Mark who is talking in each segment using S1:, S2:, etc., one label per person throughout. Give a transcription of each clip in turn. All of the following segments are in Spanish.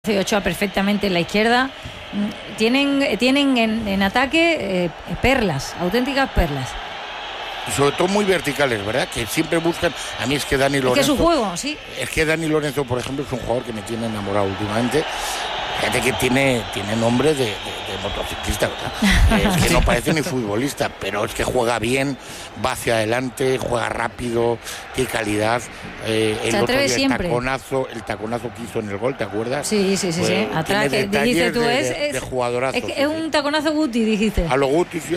S1: Ochoa perfectamente en la izquierda. Tienen en ataque perlas, auténticas perlas.
S2: Y sobre todo muy verticales, ¿verdad? Que siempre buscan. A mí es que Dani Lorenzo.
S1: Es que su juego, sí.
S2: Es que Dani Lorenzo, por ejemplo, es un jugador que me tiene enamorado últimamente. Fíjate que tiene nombre de motociclista, ¿verdad? Es que no parece ni futbolista, pero es que juega bien, va hacia adelante, juega rápido, tiene calidad. El otro día el taconazo que hizo en el gol, ¿te acuerdas?
S1: Sí. Atrás, que dijiste tú,
S2: de jugadorazo.
S1: Es un taconazo Guti, dijiste.
S2: A lo Guti, sí.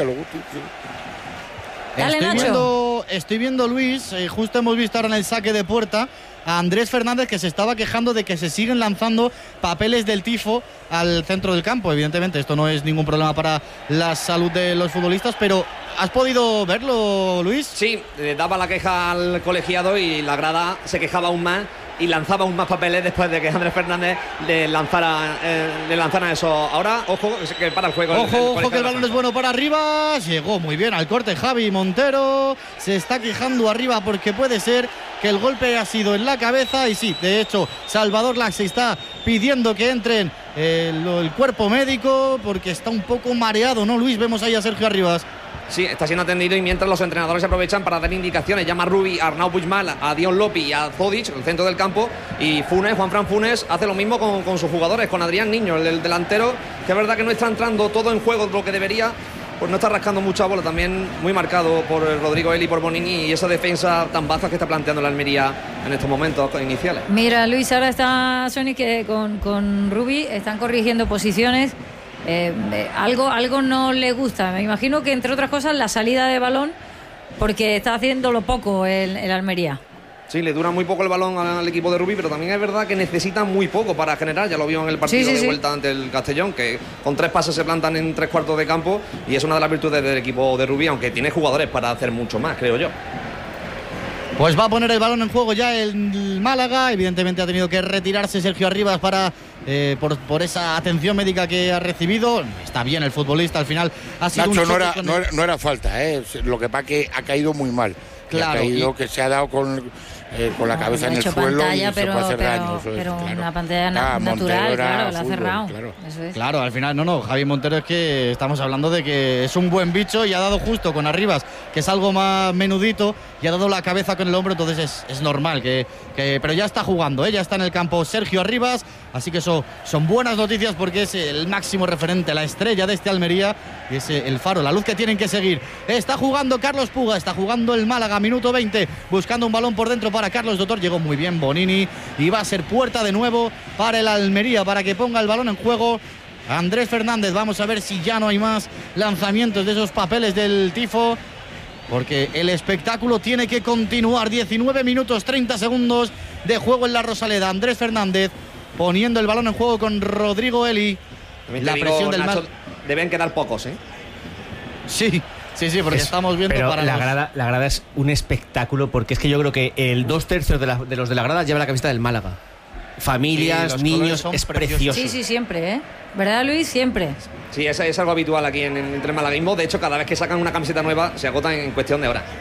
S1: Dale, Nacho.
S3: Estoy viendo, Luis, justo hemos visto ahora en el saque de puerta a Andrés Fernández, que se estaba quejando de que se siguen lanzando papeles del tifo al centro del campo. Evidentemente esto no es ningún problema para la salud de los futbolistas, pero ¿has podido verlo, Luis?
S4: Sí, daba la queja al colegiado y la grada se quejaba aún más y lanzaba aún más papeles después de que Andrés Fernández le lanzara eso. Ahora, ojo, que para el juego.
S3: Ojo que el balón es bueno para arriba. Llegó muy bien al corte Javi Montero. Se está quejando arriba porque puede ser que el golpe ha sido en la cabeza. Y sí, de hecho, Salvador Laxe está pidiendo que entren el cuerpo médico porque está un poco mareado, ¿no, Luis? Vemos ahí a Sergio Arribas.
S4: Sí, está siendo atendido y mientras los entrenadores se aprovechan para dar indicaciones. Llama a Rubi, a Arnau Puigmal, a Dion Lopi y a Zodic, el centro del campo. Y Juanfran Funes hace lo mismo con sus jugadores, con Adrián Niño, el delantero, que es verdad que no está entrando todo en juego lo que debería, pues no está rascando mucha bola. También muy marcado por Rodrigo Eli y por Bonini y esa defensa tan baja que está planteando la Almería en estos momentos iniciales.
S1: Mira, Luis, ahora está Sony que con Rubi están corrigiendo posiciones. Algo no le gusta. Me imagino que, entre otras cosas, la salida de balón, porque está haciéndolo poco el Almería.
S4: Sí, le dura muy poco el balón al equipo de Rubi, pero también es verdad que necesita muy poco para generar. Ya lo vio en el partido de vuelta ante el Castellón, que con 3 pases se plantan en 3/4 de campo, y es una de las virtudes del equipo de Rubi, aunque tiene jugadores para hacer mucho más, creo yo.
S3: Pues va a poner el balón en juego ya el Málaga. Evidentemente ha tenido que retirarse Sergio Arribas por esa atención médica que ha recibido. Está bien el futbolista, al final ha sido
S2: Nacho, no era falta, lo que pasa que ha caído muy mal.
S3: Claro,
S2: que se ha dado con la cabeza en el suelo
S1: pantalla,
S2: y se puede hacer daño.
S1: Pero una pantalla natural, claro, la ha cerrado. Eso es.
S3: Claro, al final, Javi Montero, es que estamos hablando de que es un buen bicho y ha dado justo con Arribas, que es algo más menudito, y ha dado la cabeza con el hombro, entonces es normal pero ya está jugando, ya está en el campo Sergio Arribas, así que eso son buenas noticias porque es el máximo referente, la estrella de este Almería, y es el faro, la luz que tienen que seguir. Está jugando Carlos Puga, está jugando el Málaga, minuto 20, buscando un balón por dentro para Carlos Doctor, llegó muy bien Bonini y va a ser puerta de nuevo para el Almería, para que ponga el balón en juego Andrés Fernández. Vamos a ver si ya no hay más lanzamientos de esos papeles del tifo, porque el espectáculo tiene que continuar. 19 minutos 30 segundos de juego en la Rosaleda. Andrés Fernández poniendo el balón en juego con Rodrigo Eli.
S4: La presión del Nacho, deben quedar pocos,
S3: Sí, porque estamos viendo
S5: pero
S3: para
S5: la grada es un espectáculo, porque es que yo creo que el 2/3 de los de la grada lleva la camiseta del Málaga. Familias, niños, es precioso.
S1: Sí, siempre, ¿verdad, Luis? Siempre.
S4: Sí, es algo habitual aquí entre el malaguismo. De hecho, cada vez que sacan una camiseta nueva se agotan en cuestión de horas.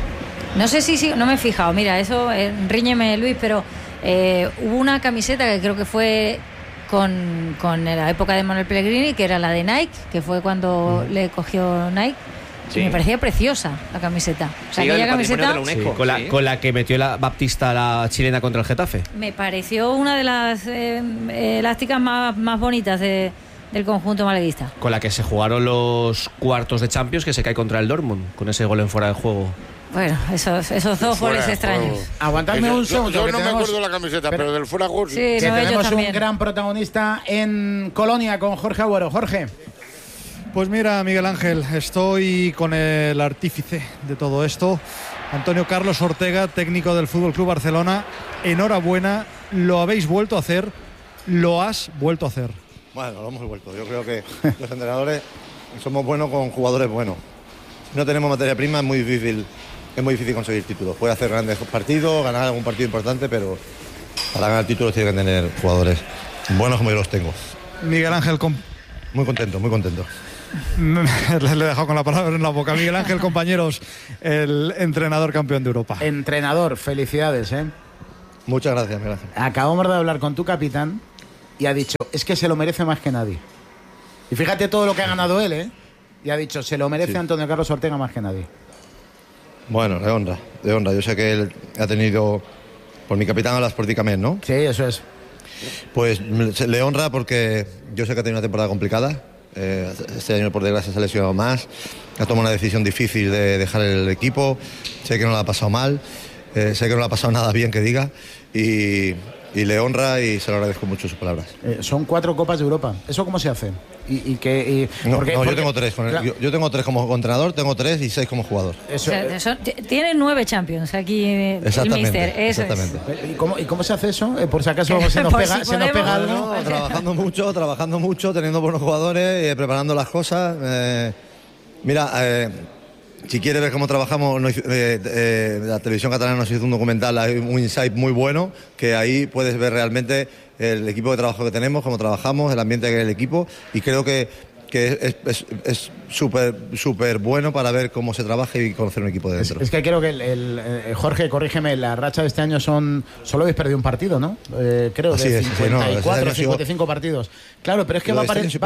S1: No sé si no me he fijado. Mira, eso, ríñeme, Luis, pero hubo una camiseta que creo que fue con la época de Manuel Pellegrini, que era la de Nike, que fue cuando le cogió Nike. Sí. Me parecía preciosa la camiseta. O sea, aquella camiseta
S5: con la que metió la Baptista, la chilena, contra el Getafe.
S1: Me pareció una de las elásticas más bonitas del conjunto malaguista.
S5: Con la que se jugaron los cuartos de Champions, que se cae contra el Dortmund, con ese gol en fuera de juego.
S1: Bueno, esos dos goles extraños.
S6: Aguantadme un segundo.
S2: Yo no me acuerdo de la camiseta, pero del fuera gol sí.
S6: Tenemos un gran protagonista en Colonia con Jorge Agüero. Jorge.
S7: Pues mira, Miguel Ángel, estoy con el artífice de todo esto, Antonio Carlos Ortega, técnico del FC Barcelona. Enhorabuena, lo habéis vuelto a hacer, lo has vuelto a hacer.
S8: Bueno, lo hemos vuelto. Yo creo que los entrenadores somos buenos con jugadores buenos. Si no tenemos materia prima es muy difícil conseguir títulos. Puede hacer grandes partidos, ganar algún partido importante, pero para ganar títulos tiene que tener jugadores buenos como yo los tengo.
S7: Miguel Ángel,
S8: muy contento.
S7: Le he dejado con la palabra en la boca. Miguel Ángel, compañeros, el entrenador campeón de Europa.
S6: Entrenador, felicidades,
S8: Muchas gracias, Miguel Ángel.
S6: Acabamos de hablar con tu capitán y ha dicho, es que se lo merece más que nadie. Y fíjate todo lo que ha ganado él, ¿eh? Y ha dicho, se lo merece Antonio Carlos Ortega más que nadie.
S8: Bueno, de honra. Yo sé que él ha tenido, por mi capitán hablas por ti, Camén, ¿no?
S6: Sí, eso es.
S8: Pues le honra porque yo sé que ha tenido una temporada complicada. Este año, por desgracia, se ha lesionado más. Ha tomado una decisión difícil de dejar el equipo. Sé que no lo ha pasado mal. Sé que no le ha pasado nada bien, que diga. Y le honra y se lo agradezco mucho sus palabras.
S6: Son 4 Copas de Europa. ¿Eso cómo se hace?
S8: Porque yo tengo 3. Yo tengo 3 como entrenador, tengo 3 y 6 como jugador.
S1: Tiene 9 Champions aquí el míster.
S8: Exactamente.
S6: ¿Y cómo se hace eso? Por si acaso se nos pega algo.
S8: Trabajando mucho, teniendo buenos jugadores, preparando las cosas. Si quieres ver cómo trabajamos, la televisión catalana nos hizo un documental, hay un insight muy bueno, que ahí puedes ver realmente el equipo de trabajo que tenemos, cómo trabajamos, el ambiente que hay en el equipo, y creo que es súper bueno para ver cómo se trabaja y conocer un equipo de dentro.
S6: Es que creo que Jorge, corrígeme, la racha de este año solo habéis perdido un partido, ¿no? Creo
S8: así
S6: de
S8: es,
S6: 54 o 55 partidos. Claro, pero es que va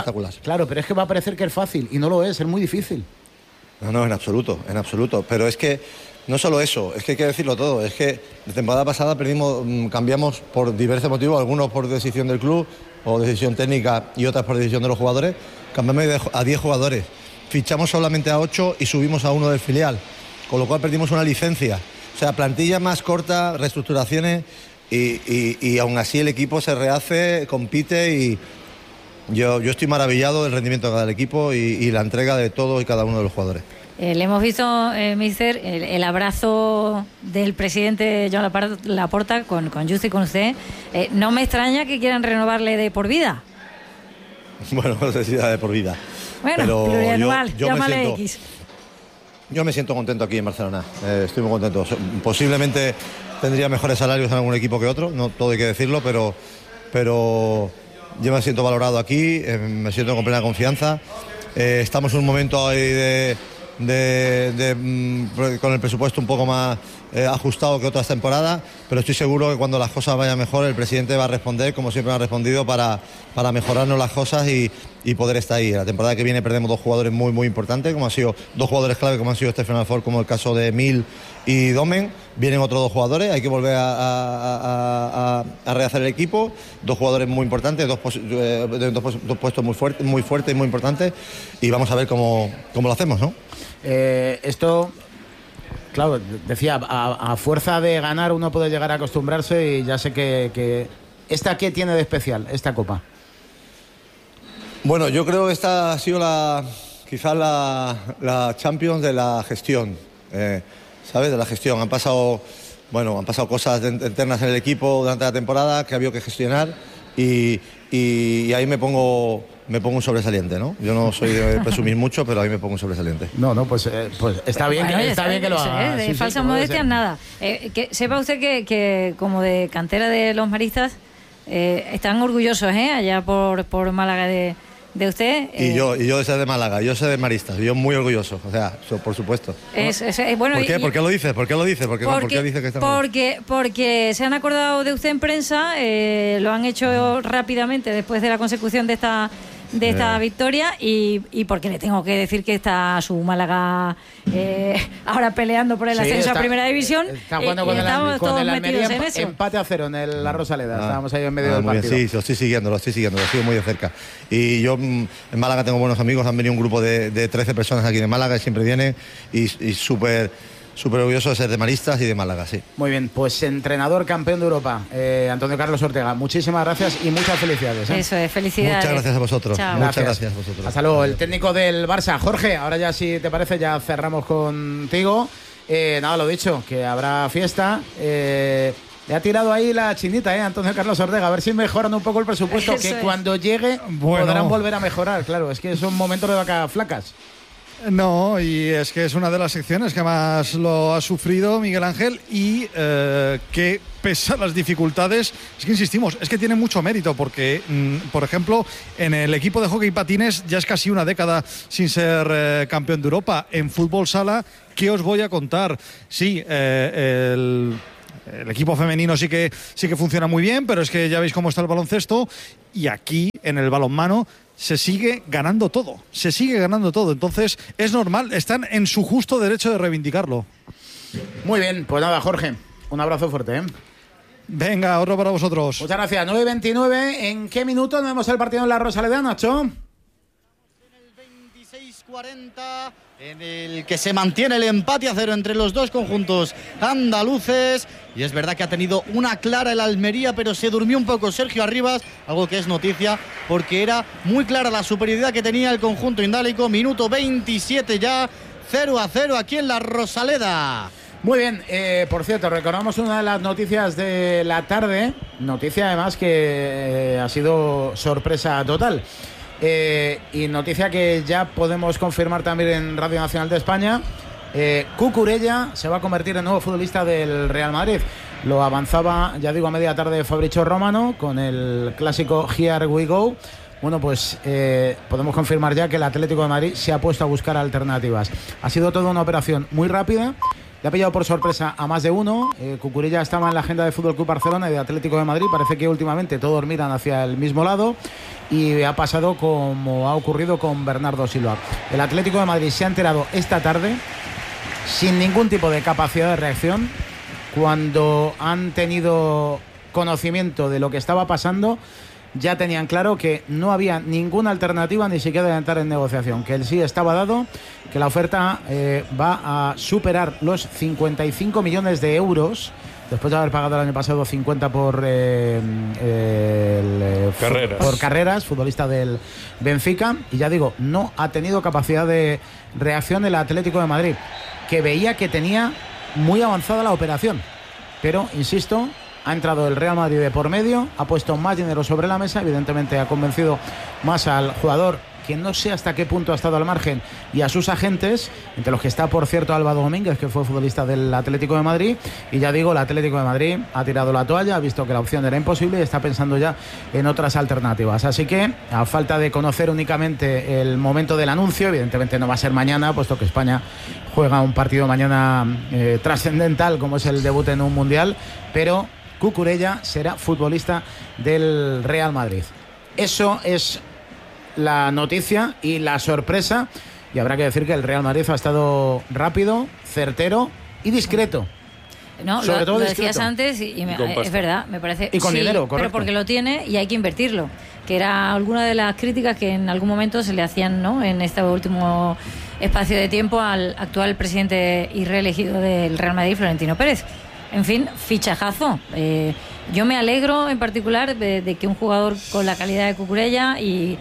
S6: a parecer que es fácil, y no lo es muy difícil.
S8: No, en absoluto. Pero es que no solo eso, es que hay que decirlo todo. Es que la temporada pasada cambiamos por diversos motivos, algunos por decisión del club o decisión técnica y otras por decisión de los jugadores. Cambiamos a 10 jugadores, fichamos solamente a 8 y subimos a 1 del filial, con lo cual perdimos una licencia. O sea, plantilla más corta, reestructuraciones y aún así el equipo se rehace, compite y yo estoy maravillado del rendimiento de cada equipo y la entrega de todos y cada uno de los jugadores.
S1: Le hemos visto, mister, el abrazo del presidente Joan Laporta con Justo y con usted. No me extraña que quieran renovarle de por vida.
S8: Bueno, no sé si de por vida.
S1: Bueno,
S8: pero
S1: plurianual, llámale X.
S8: Yo me siento contento aquí en Barcelona. Estoy muy contento. Posiblemente tendría mejores salarios en algún equipo que otro, no todo hay que decirlo, pero yo me siento valorado aquí, me siento con plena confianza. Estamos en un momento ahí con el presupuesto un poco más ajustado que otras temporadas, pero estoy seguro que cuando las cosas vayan mejor el presidente va a responder como siempre ha respondido para mejorarnos las cosas y poder estar ahí. La temporada que viene perdemos 2 jugadores muy muy importantes, como han sido 2 jugadores clave, como han sido Stefan Alford, como el caso de Mil y Domen. Vienen otros 2 jugadores, hay que volver a rehacer el equipo. 2 jugadores muy importantes, dos puestos muy fuertes y muy importantes, y vamos a ver cómo lo hacemos, ¿no?
S6: Esto, claro, decía, a fuerza de ganar uno puede llegar a acostumbrarse, y ya sé que ¿esta qué tiene de especial, esta copa?
S8: Bueno, yo creo que esta ha sido quizás la Champions de la gestión, ¿sabes? De la gestión. Han pasado cosas internas en el equipo durante la temporada que ha habido que gestionar y ahí me pongo un sobresaliente, ¿no? Yo no soy de presumir mucho, pero ahí me pongo un sobresaliente.
S6: Pues está bien, está bien que lo haga.
S1: De falsas modestias nada. Que sepa usted que como de cantera de los maristas están orgullosos, allá por Málaga de usted.
S8: Y yo de ser de Málaga, yo soy de maristas, yo muy orgulloso, o sea, por supuesto.
S1: Bueno,
S8: ¿Por qué? ¿Por qué lo dice? ¿Por qué lo dice? ¿Por qué dice que está
S1: porque se han acordado de usted en prensa, lo han hecho rápidamente después de la consecución de esta victoria, y porque le tengo que decir que está su Málaga ahora peleando por el ascenso a Primera División.
S6: Está jugando con el Almería, empate a 0 en la Rosaleda. Estábamos ahí en medio del partido.
S8: Sí, lo estoy siguiendo, lo sigo muy de cerca. Y yo en Málaga tengo buenos amigos, han venido un grupo de 13 personas aquí de Málaga, y siempre vienen, y súper orgulloso de ser de maristas y de Málaga, sí.
S6: Muy bien, pues entrenador campeón de Europa, Antonio Carlos Ortega, muchísimas gracias y muchas felicidades.
S1: Eso es, felicidades.
S8: Muchas gracias a vosotros.
S1: Chao.
S8: Muchas gracias a vosotros.
S6: Hasta luego. El técnico del Barça, Jorge, ahora ya, si te parece, ya cerramos contigo. Nada, lo dicho, que habrá fiesta. Le ha tirado ahí la chinita, Antonio Carlos Ortega, a ver si mejoran un poco el presupuesto, que cuando llegue podrán volver a mejorar. Claro, es que son momentos de vacas flacas.
S7: No, y es que es una de las secciones que más lo ha sufrido Miguel Ángel, y que pese a las dificultades, es que insistimos, es que tiene mucho mérito, porque por ejemplo en el equipo de hockey patines ya es casi una década sin ser campeón de Europa. En fútbol sala, ¿qué os voy a contar? Sí, El equipo femenino sí que funciona muy bien, pero es que ya veis cómo está el baloncesto, y aquí en el balonmano se sigue ganando todo. Entonces es normal, están en su justo derecho de reivindicarlo.
S6: Muy bien, pues nada, Jorge, un abrazo fuerte, ¿eh?
S7: Venga, otro para vosotros.
S6: Muchas gracias. 9:29. ¿En qué minuto nos vemos el partido en la Rosaleda, Nacho?
S3: En el 26-40, en el que se mantiene el empate a 0 entre los dos conjuntos andaluces. Y es verdad que ha tenido una clara el Almería, pero se durmió un poco Sergio Arribas, algo que es noticia, porque era muy clara la superioridad que tenía el conjunto indálico. Minuto 27 ya, 0-0 aquí en la Rosaleda.
S6: Muy bien, por cierto, recordamos una de las noticias de la tarde, noticia además que ha sido sorpresa total, y noticia que ya podemos confirmar también en Radio Nacional de España. Cucurella se va a convertir en nuevo futbolista del Real Madrid. Lo avanzaba, ya digo, a media tarde Fabrizio Romano con el clásico Here We Go. Bueno, pues podemos confirmar ya que el Atlético de Madrid se ha puesto a buscar alternativas. Ha sido toda una operación muy rápida. Le ha pillado por sorpresa a más de uno. Cucurella estaba en la agenda de Fútbol Club Barcelona y de Atlético de Madrid. Parece que últimamente todos miran hacia el mismo lado. Y ha pasado como ha ocurrido con Bernardo Silva. El Atlético de Madrid se ha enterado esta tarde, sin ningún tipo de capacidad de reacción, cuando han tenido conocimiento de lo que estaba pasando. Ya tenían claro que no había ninguna alternativa ni siquiera de entrar en negociación, que el sí estaba dado, que la oferta va a superar los 55 millones de euros, después de haber pagado el año pasado 50 por Carreras, futbolista del Benfica. Y ya digo, no ha tenido capacidad de reacción el Atlético de Madrid, que veía que tenía muy avanzada la operación, pero insisto, ha entrado el Real Madrid de por medio, ha puesto más dinero sobre la mesa, evidentemente ha convencido más al jugador, que no sé hasta qué punto ha estado al margen, y a sus agentes, entre los que está, por cierto, Álvaro Domínguez, que fue futbolista del Atlético de Madrid. Y ya digo, el Atlético de Madrid ha tirado la toalla, ha visto que la opción era imposible y está pensando ya en otras alternativas. Así que, a falta de conocer únicamente el momento del anuncio, evidentemente no va a ser mañana, puesto que España juega un partido mañana trascendental, como es el debut en un mundial, pero Cucurella será futbolista del Real Madrid. Eso es la noticia y la sorpresa, y habrá que decir que el Real Madrid ha estado rápido, certero y discreto.
S1: No,
S6: sobre todo
S1: lo
S6: discreto.
S1: Decías antes y es verdad, me parece.
S6: Y con dinero, correcto.
S1: Pero porque lo tiene y hay que invertirlo, que era alguna de las críticas que en algún momento se le hacían, ¿no?, en este último espacio de tiempo al actual presidente y reelegido del Real Madrid, Florentino Pérez. En fin, fichajazo. Yo me alegro en particular de que un jugador con la calidad de Cucurella y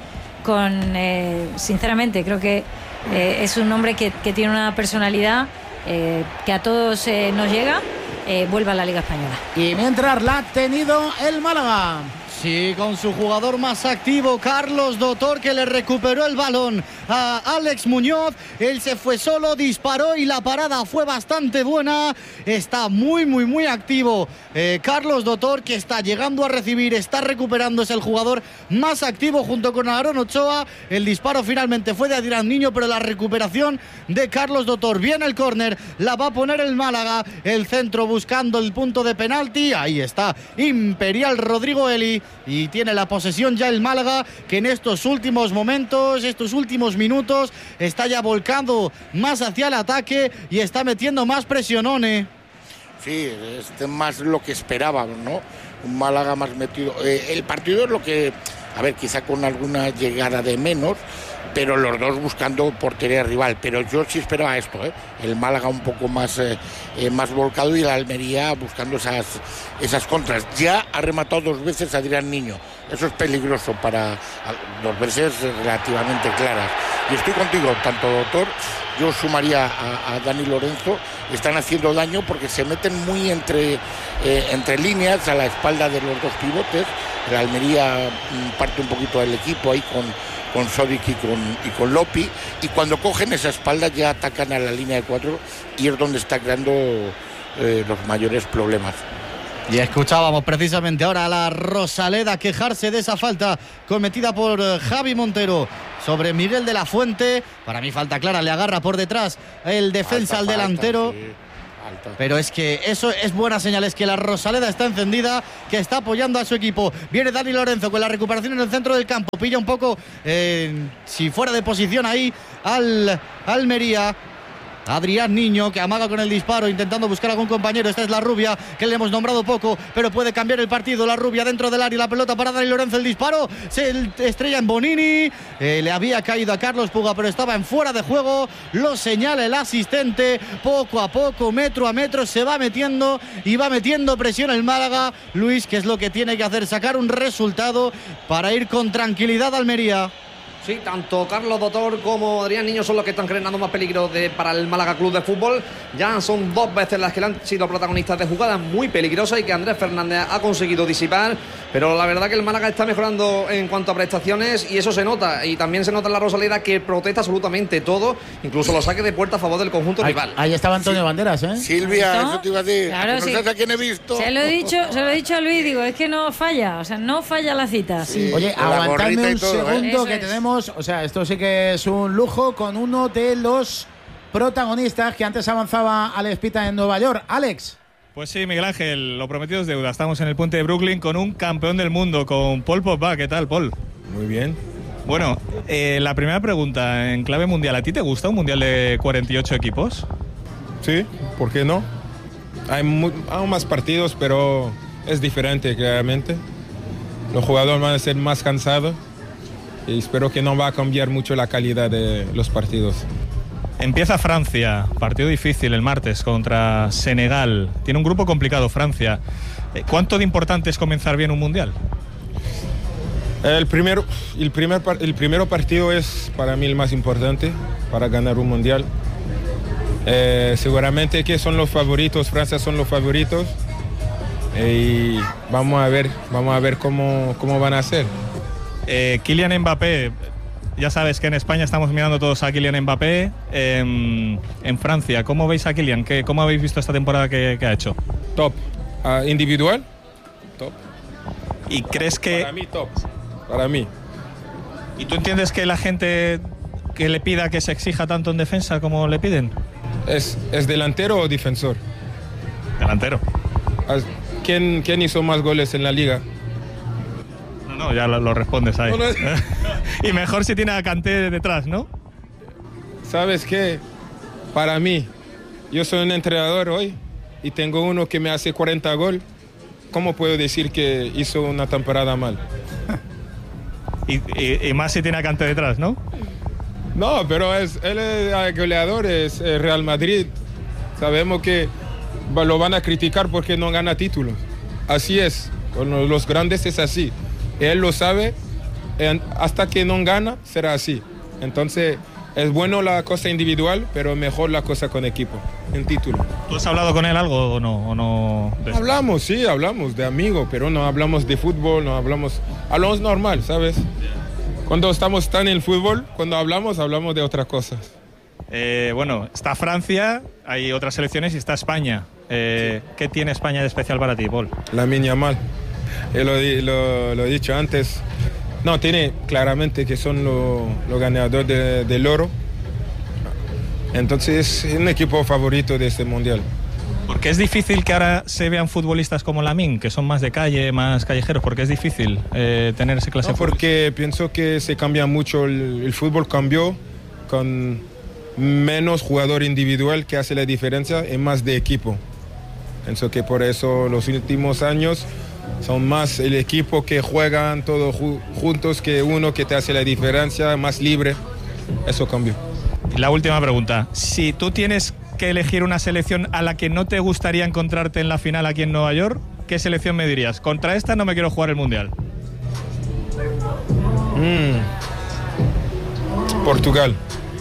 S1: sinceramente creo que es un hombre que tiene una personalidad que a todos nos llega, vuelva a la Liga Española.
S6: Y mientras la ha tenido el Málaga.
S3: Sí, con su jugador más activo, Carlos Dotor, que le recuperó el balón a Alex Muñoz. Él se fue solo, disparó y la parada fue bastante buena. Está muy activo Carlos Dotor, que está llegando a recibir, está recuperando, es el jugador más activo junto con Aarón Ochoa. El disparo finalmente fue de Adrián Niño, pero la recuperación de Carlos Dotor. Viene el córner, la va a poner el Málaga. El centro buscando el punto de penalti. Ahí está Imperial Rodrigo Eli. Y tiene la posesión ya el Málaga, que en estos últimos momentos, estos últimos minutos, está ya volcando más hacia el ataque y está metiendo más presionones.
S2: Sí, es más lo que esperábamos, ¿no? Un Málaga más metido. El partido es lo que, a ver, quizá con alguna llegada de menos, pero los dos buscando portería rival. Pero yo sí esperaba esto, el Málaga un poco más volcado y la Almería buscando esas contras. Ya ha rematado 2 veces Adrián Niño. Eso es peligroso para 2 veces relativamente claras. Y estoy contigo, tanto Doctor, yo sumaría a Dani Lorenzo, están haciendo daño porque se meten muy entre líneas a la espalda de los dos pivotes. La Almería parte un poquito del equipo ahí con Sodic y con Lopi, y cuando cogen esa espalda ya atacan a la línea de 4 y es donde está creando los mayores problemas.
S3: Y escuchábamos precisamente ahora a la Rosaleda quejarse de esa falta cometida por Javi Montero sobre Miguel de la Fuente. Para mí falta clara, le agarra por detrás el defensa al delantero. Pero es que eso es buena señal, es que la Rosaleda está encendida, que está apoyando a su equipo. Viene Dani Lorenzo con la recuperación en el centro del campo, pilla un poco, si fuera de posición ahí, al Almería. Adrián Niño, que amaga con el disparo, intentando buscar a algún compañero. Esta es la Rubia, que le hemos nombrado poco, pero puede cambiar el partido. La Rubia dentro del área, la pelota para Dani Lorenzo, el disparo, se estrella en Bonini. Le había caído a Carlos Puga, pero estaba en fuera de juego. Lo señala el asistente. Poco a poco, metro a metro, se va metiendo y va metiendo presión el Málaga. Luis, ¿qué es lo que tiene que hacer? Sacar un resultado para ir con tranquilidad a Almería.
S4: Sí, tanto Carlos Doctor como Adrián Niño son los que están generando más peligro para el Málaga Club de Fútbol. Ya son 2 veces las que han sido protagonistas de jugadas muy peligrosas y que Andrés Fernández ha conseguido disipar. Pero la verdad que el Málaga está mejorando en cuanto a prestaciones y eso se nota. Y también se nota en la Rosaleda, que protesta absolutamente todo, incluso los saques de puerta a favor del conjunto rival.
S6: Ahí estaba Antonio Banderas, ¿eh?
S2: Silvia, eso te iba a decir.
S1: Claro,
S2: no
S1: sí.
S2: sabes a quién he visto.
S1: Se lo he dicho a Luis, digo, es que no falla, o sea, no falla la cita.
S2: Sí.
S6: Oye,
S2: Con la
S6: aguantadme
S2: gorrita y
S6: un
S2: todo,
S6: segundo,
S1: Eso
S6: que
S1: es.
S6: tenemos, o sea, esto sí que es un lujo, con uno de los protagonistas que antes avanzaba Alex Pita en Nueva York. Alex.
S9: Pues sí, Miguel Ángel, lo prometido es deuda. Estamos en el puente de Brooklyn con un campeón del mundo, con Paul Pogba. ¿Qué tal, Paul?
S10: Muy bien.
S9: Bueno, la primera pregunta en clave mundial. ¿A ti te gusta un mundial de 48 equipos?
S10: Sí, ¿por qué no? Hay más partidos, pero es diferente, claramente. Los jugadores van a ser más cansados y espero que no va a cambiar mucho la calidad de los partidos.
S9: Empieza Francia, partido difícil el martes contra Senegal. Tiene un grupo complicado Francia. ¿Cuánto de importante es comenzar bien un mundial?
S10: El primero partido es para mí el más importante para ganar un mundial. Seguramente que son los favoritos, Francia son los favoritos. Y vamos a ver cómo van a ser.
S9: Kylian Mbappé, ya sabes que en España estamos mirando todos a Kylian Mbappé. En Francia, ¿cómo veis a Kylian? ¿Cómo habéis visto esta temporada que ha hecho?
S10: Top. Individual, top.
S9: ¿Y crees que...?
S10: Para mí, top. Para mí.
S9: ¿Y tú entiendes que la gente que le pida que se exija tanto en defensa como le piden?
S10: ¿Es delantero o defensor?
S9: Delantero.
S10: ¿Quién hizo más goles en la liga?
S9: No, ya lo respondes ahí.
S10: No.
S9: Y mejor si tiene a Kanté detrás, ¿no?
S10: ¿Sabes qué? Para mí, yo soy un entrenador hoy y tengo uno que me hace 40 goles. ¿Cómo puedo decir que hizo una temporada mal?
S9: Y más si tiene a Kanté detrás, ¿no?
S10: No, pero él es goleador, es Real Madrid. Sabemos que lo van a criticar porque no gana títulos. Así es, con los grandes es así. Él lo sabe, hasta que no gana será así. Entonces es bueno la cosa individual, pero mejor la cosa con equipo, en título.
S9: ¿Tú has hablado con él algo o no?
S10: Hablamos, sí, hablamos de amigo, pero no hablamos de fútbol, hablamos normal, ¿sabes? Cuando estamos tan en el fútbol, cuando hablamos de otras cosas.
S9: Bueno, está Francia, hay otras selecciones y está España. ¿Qué tiene España de especial para ti, Paul?
S10: Lamine Yamal. Lo he dicho antes. No, tiene claramente que son los ganadores del oro. Entonces es un equipo favorito de este mundial.
S9: Porque es difícil que ahora se vean futbolistas como Lamine, que son más de calle, más callejeros, porque es difícil tener ese clase de futbolistas.
S10: Porque pienso que se cambia mucho, el fútbol cambió con menos jugador individual que hace la diferencia y más de equipo. Pienso que por eso los últimos años son más el equipo que juegan todos juntos que uno que te hace la diferencia, más libre. Eso cambió.
S9: La última pregunta. Si tú tienes que elegir una selección a la que no te gustaría encontrarte en la final aquí en Nueva York, ¿qué selección me dirías? Contra esta no me quiero jugar el Mundial.
S10: Portugal.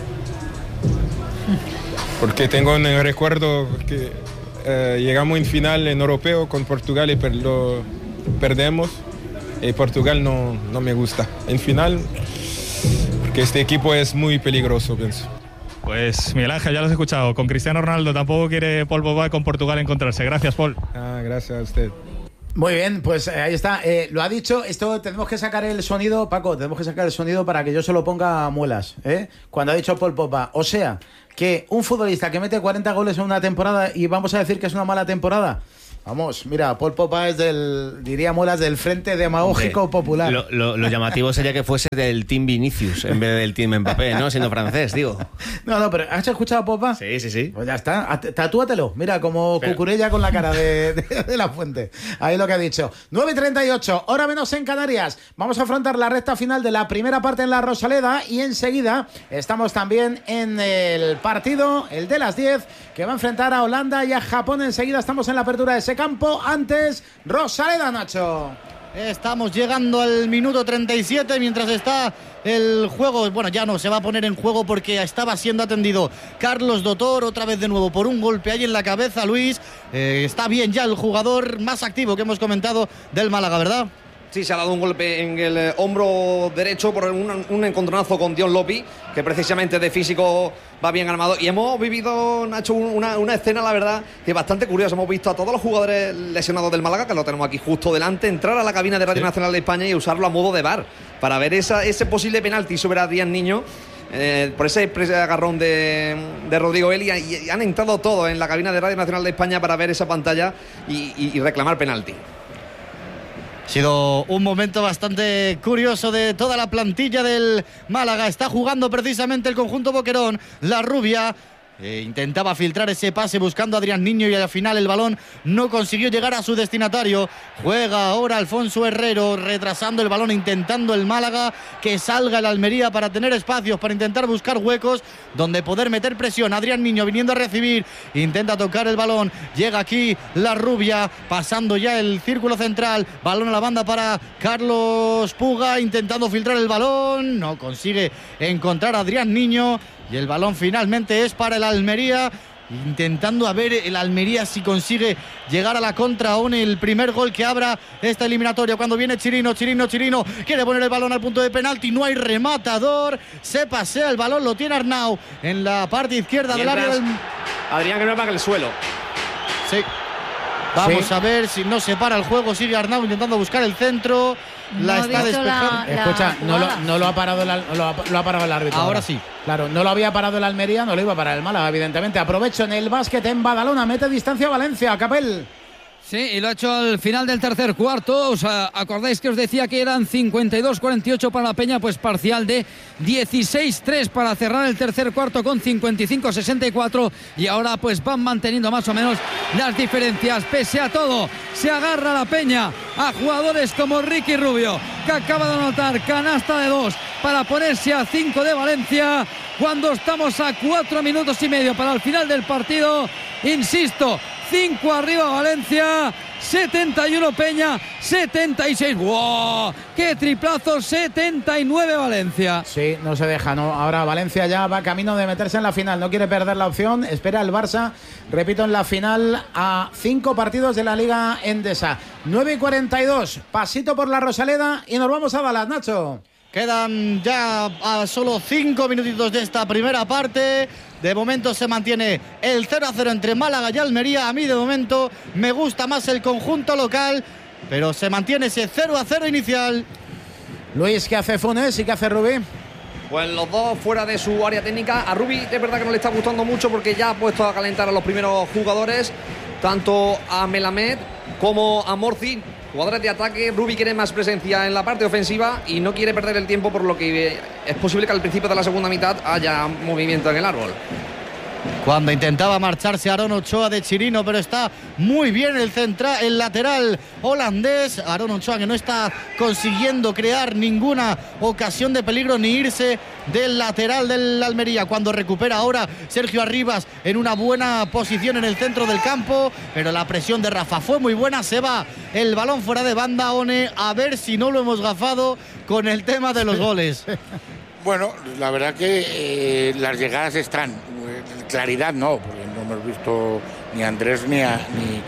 S10: Porque tengo un recuerdo que llegamos en final en europeo con Portugal y lo perdemos. Y Portugal no me gusta. En final, porque este equipo es muy peligroso, pienso.
S9: Pues Miguel Ángel, ya lo has escuchado. Con Cristiano Ronaldo tampoco quiere Paul Pogba con Portugal encontrarse. Gracias, Paul.
S10: Gracias a usted.
S6: Muy bien, pues ahí está. Lo ha dicho, esto tenemos que sacar el sonido, Paco, tenemos que sacar el sonido para que yo se lo ponga a muelas, cuando ha dicho Paul Pogba. O sea, que un futbolista que mete 40 goles en una temporada y vamos a decir que es una mala temporada. Vamos, mira, Paul Pogba es diría muelas, del Frente Demagógico Popular.
S5: Lo llamativo sería que fuese del Team Vinicius en vez del Team Mbappé, ¿no? Siendo francés, digo.
S6: No, pero ¿has escuchado a Pogba?
S5: Sí.
S6: Pues ya está, tatúatelo. Mira, como Cucurella con la cara de la Fuente. Ahí lo que ha dicho. 9:38, hora menos en Canarias. Vamos a afrontar la recta final de la primera parte en la Rosaleda y enseguida estamos también en el partido, el de las 10, que va a enfrentar a Holanda y a Japón. Enseguida estamos en la apertura de ese campo. Antes, Rosaleda, Nacho.
S3: Estamos llegando al minuto 37 mientras está el juego. Bueno, ya no se va a poner en juego porque estaba siendo atendido Carlos Dotor otra vez de nuevo por un golpe ahí en la cabeza, Luis. Está bien ya el jugador más activo que hemos comentado del Málaga, ¿verdad?
S4: Sí, se ha dado un golpe en el hombro derecho por un encontronazo con Dion Lopi, que precisamente de físico va bien armado. Y hemos vivido, Nacho, una escena, la verdad, que bastante curiosa. Hemos visto a todos los jugadores lesionados del Málaga, que lo tenemos aquí justo delante, entrar a la cabina de Radio Nacional de España y usarlo a modo de VAR, para ver ese posible penalti sobre Adrián Niño. Por ese agarrón de Rodrigo Eli, y han entrado todos en la cabina de Radio Nacional de España para ver esa pantalla y reclamar penalti.
S3: Ha sido un momento bastante curioso de toda la plantilla del Málaga. Está jugando precisamente el conjunto Boquerón. La Rubia intentaba filtrar ese pase buscando a Adrián Niño y al final el balón no consiguió llegar a su destinatario. Juega ahora Alfonso Herrero, retrasando el balón, intentando el Málaga que salga el Almería para tener espacios, para intentar buscar huecos donde poder meter presión. Adrián Niño viniendo a recibir, intenta tocar el balón, llega aquí la Rubia, pasando ya el círculo central, balón a la banda para Carlos Puga, intentando filtrar el balón, no consigue encontrar a Adrián Niño. Y el balón finalmente es para el Almería, intentando a ver el Almería si consigue llegar a la contra o en el primer gol que abra esta eliminatoria. Cuando viene Chirino, quiere poner el balón al punto de penalti, no hay rematador, se pasea el balón, lo tiene Arnau en la parte izquierda del área del...
S4: Adrián que no paga el suelo.
S3: Sí. Vamos a ver si no se para el juego, sigue Arnau intentando buscar el centro. La está despejando.
S6: Escucha, no lo ha parado el árbitro.
S3: Ahora sí.
S6: Claro, no lo había parado el Almería, no lo iba a parar el Málaga, evidentemente. Aprovecho en el básquet en Badalona, mete distancia Valencia, Capel.
S11: Sí, y lo ha hecho al final del tercer cuarto. ¿Os acordáis que os decía que eran 52-48 para la Peña? Pues parcial de 16-3 para cerrar el tercer cuarto con 55-64. Y ahora pues van manteniendo más o menos las diferencias. Pese a todo, se agarra la Peña a jugadores como Ricky Rubio, que acaba de anotar canasta de 2 para ponerse a 5 de Valencia. Cuando estamos a 4 minutos y medio para el final del partido, insisto, 5 arriba Valencia, 71 Peña, 76. ¡Wow! ¡Qué triplazo! 79 Valencia.
S6: Sí, no se deja, no. Ahora Valencia ya va camino de meterse en la final, no quiere perder la opción, espera el Barça, repito, en la final a 5 partidos de la Liga Endesa. 9:42, pasito por la Rosaleda y nos vamos a Dallas, Nacho.
S3: Quedan ya a solo 5 minutitos de esta primera parte. De momento se mantiene el 0-0 entre Málaga y Almería. A mí de momento me gusta más el conjunto local, pero se mantiene ese 0-0 inicial.
S6: Luis, ¿qué hace Funes y qué hace Rubí?
S4: Pues los dos fuera de su área técnica. A Rubí es verdad que no le está gustando mucho porque ya ha puesto a calentar a los primeros jugadores, tanto a Melamed como a Morci. Jugadores de ataque. Rubí quiere más presencia en la parte ofensiva y no quiere perder el tiempo, por lo que es posible que al principio de la segunda mitad haya movimiento en el árbol.
S3: Cuando intentaba marcharse Aaron Ochoa de Chirino, pero está muy bien el lateral holandés. Aaron Ochoa, que no está consiguiendo crear ninguna ocasión de peligro ni irse del lateral del Almería. Cuando recupera ahora Sergio Arribas en una buena posición en el centro del campo, pero la presión de Rafa fue muy buena. Se va el balón fuera de banda. One, a ver si no lo hemos gafado con el tema de los goles.
S2: Bueno, la verdad que las llegadas están, claridad no, porque no hemos visto ni a Andrés ni a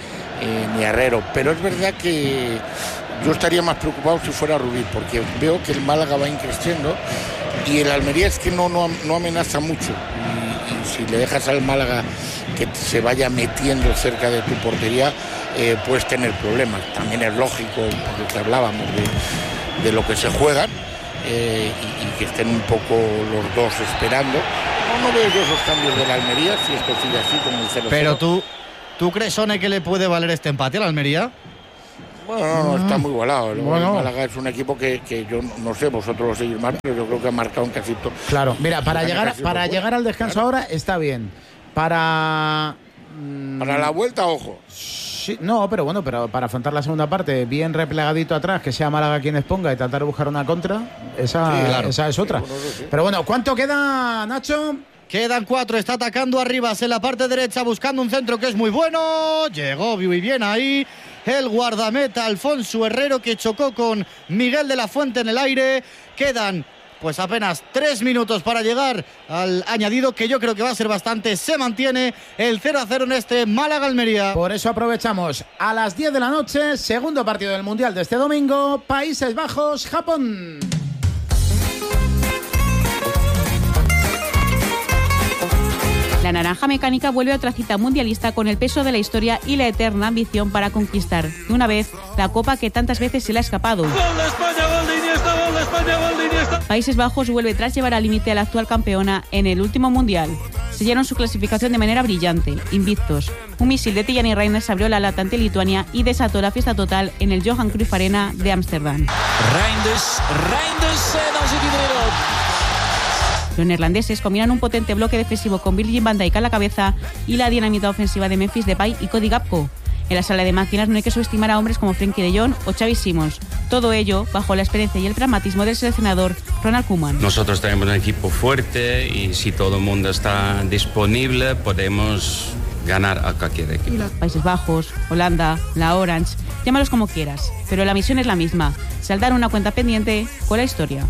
S2: Herrero, pero es verdad que yo estaría más preocupado si fuera Rubí, porque veo que el Málaga va increciendo y el Almería es que no amenaza mucho, y si le dejas al Málaga que se vaya metiendo cerca de tu portería, puedes tener problemas. También es lógico, porque hablábamos de lo que se juegan, y que estén un poco los dos esperando. No veo yo esos cambios de la Almería, si esto sigue así como el 0-0.
S3: Pero ¿tú crees, Sone, que le puede valer este empate a la Almería?
S2: Bueno, no, está muy igualado. El Málaga es un equipo que yo no sé, vosotros lo seguís más, pero yo creo que ha marcado en casi todo.
S6: Claro, mira, para llegar al descanso ahora está bien. Para
S2: la vuelta, ojo.
S6: Sí, no, pero bueno, pero para afrontar la segunda parte, bien replegadito atrás, que sea Málaga quien exponga y tratar de buscar una contra, esa es otra. Sí. Pero bueno, ¿cuánto queda, Nacho?
S3: Quedan 4, está atacando Arribas en la parte derecha, buscando un centro que es muy bueno. Llegó muy bien ahí el guardameta Alfonso Herrero, que chocó con Miguel de la Fuente en el aire. Quedan pues apenas 3 minutos para llegar al añadido, que yo creo que va a ser bastante. Se mantiene el 0-0 en este Málaga-Almería.
S6: Por eso aprovechamos a las 10 de la noche, segundo partido del Mundial de este domingo, Países Bajos-Japón.
S12: La naranja mecánica vuelve a otra cita mundialista con el peso de la historia y la eterna ambición para conquistar de una vez la copa que tantas veces se le ha escapado.
S13: ¡Gol de España, gol de Iniesta, gol de España, gol de Iniesta!
S12: Países Bajos vuelve tras llevar al límite a la actual campeona en el último mundial. Sellaron su clasificación de manera brillante, invictos. Un misil de Tijani Reinders abrió la lata ante Lituania y desató la fiesta total en el Johan Cruyff Arena de Ámsterdam.
S13: Reinders, dan ze die weer op.
S12: Los neerlandeses combinan un potente bloque defensivo con Virgil van Dijk a la cabeza y la dinamita ofensiva de Memphis Depay y Cody Gakpo. En la sala de máquinas no hay que subestimar a hombres como Frenkie de Jong o Xavi Simons. Todo ello bajo la experiencia y el pragmatismo del seleccionador Ronald Koeman.
S14: Nosotros tenemos un equipo fuerte y si todo el mundo está disponible podemos ganar a cualquier equipo.
S12: Países Bajos, Holanda, la Orange, llámalos como quieras, pero la misión es la misma: saldar una cuenta pendiente con la historia.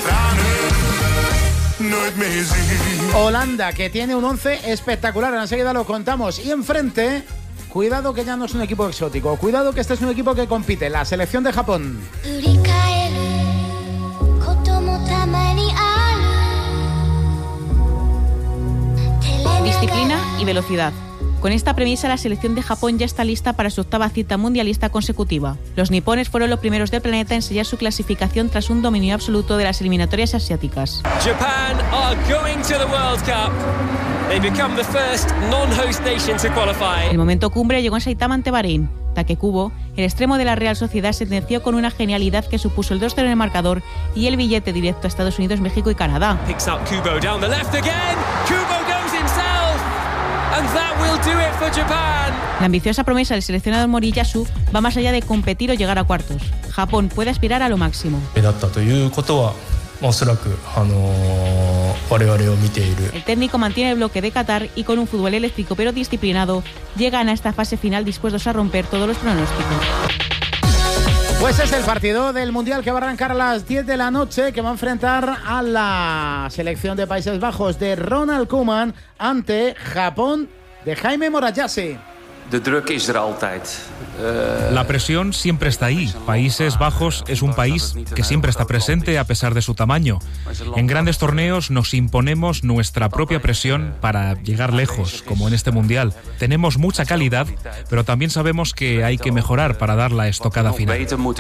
S6: Holanda, que tiene un 11 espectacular, enseguida lo contamos. Y enfrente, cuidado que ya no es un equipo exótico, cuidado que este es un equipo que compite, la selección de Japón.
S12: Disciplina y velocidad. Con esta premisa, la selección de Japón ya está lista para su octava cita mundialista consecutiva. Los nipones fueron los primeros del planeta en sellar su clasificación tras un dominio absoluto de las eliminatorias asiáticas.
S13: Japan are going to the World Cup. They become the first non-host nation to qualify.
S12: El momento cumbre llegó en Saitama ante Bahrein. Takekubo, el extremo de la Real Sociedad, sentenció con una genialidad que supuso el 2-0 en el marcador y el billete directo a Estados Unidos, México y Canadá.
S13: Picks up Kubo down the left again. Kubo goes himself. And that will do it for Japan.
S12: La ambiciosa promesa del seleccionador Moriyasu va más allá de competir o llegar a cuartos. Japón puede aspirar a lo máximo. El técnico mantiene el bloque de Qatar y con un fútbol eléctrico pero disciplinado llegan a esta fase final dispuestos a romper todos los pronósticos.
S6: Pues es el partido del Mundial que va a arrancar a las 10 de la noche, que va a enfrentar a la selección de Países Bajos de Ronald Koeman ante Japón de Jaime Morayashi.
S15: La presión siempre está ahí. Países Bajos es un país que siempre está presente a pesar de su tamaño. En grandes torneos nos imponemos nuestra propia presión para llegar lejos, como en este Mundial. Tenemos mucha calidad, pero también sabemos que hay que mejorar para dar la estocada final.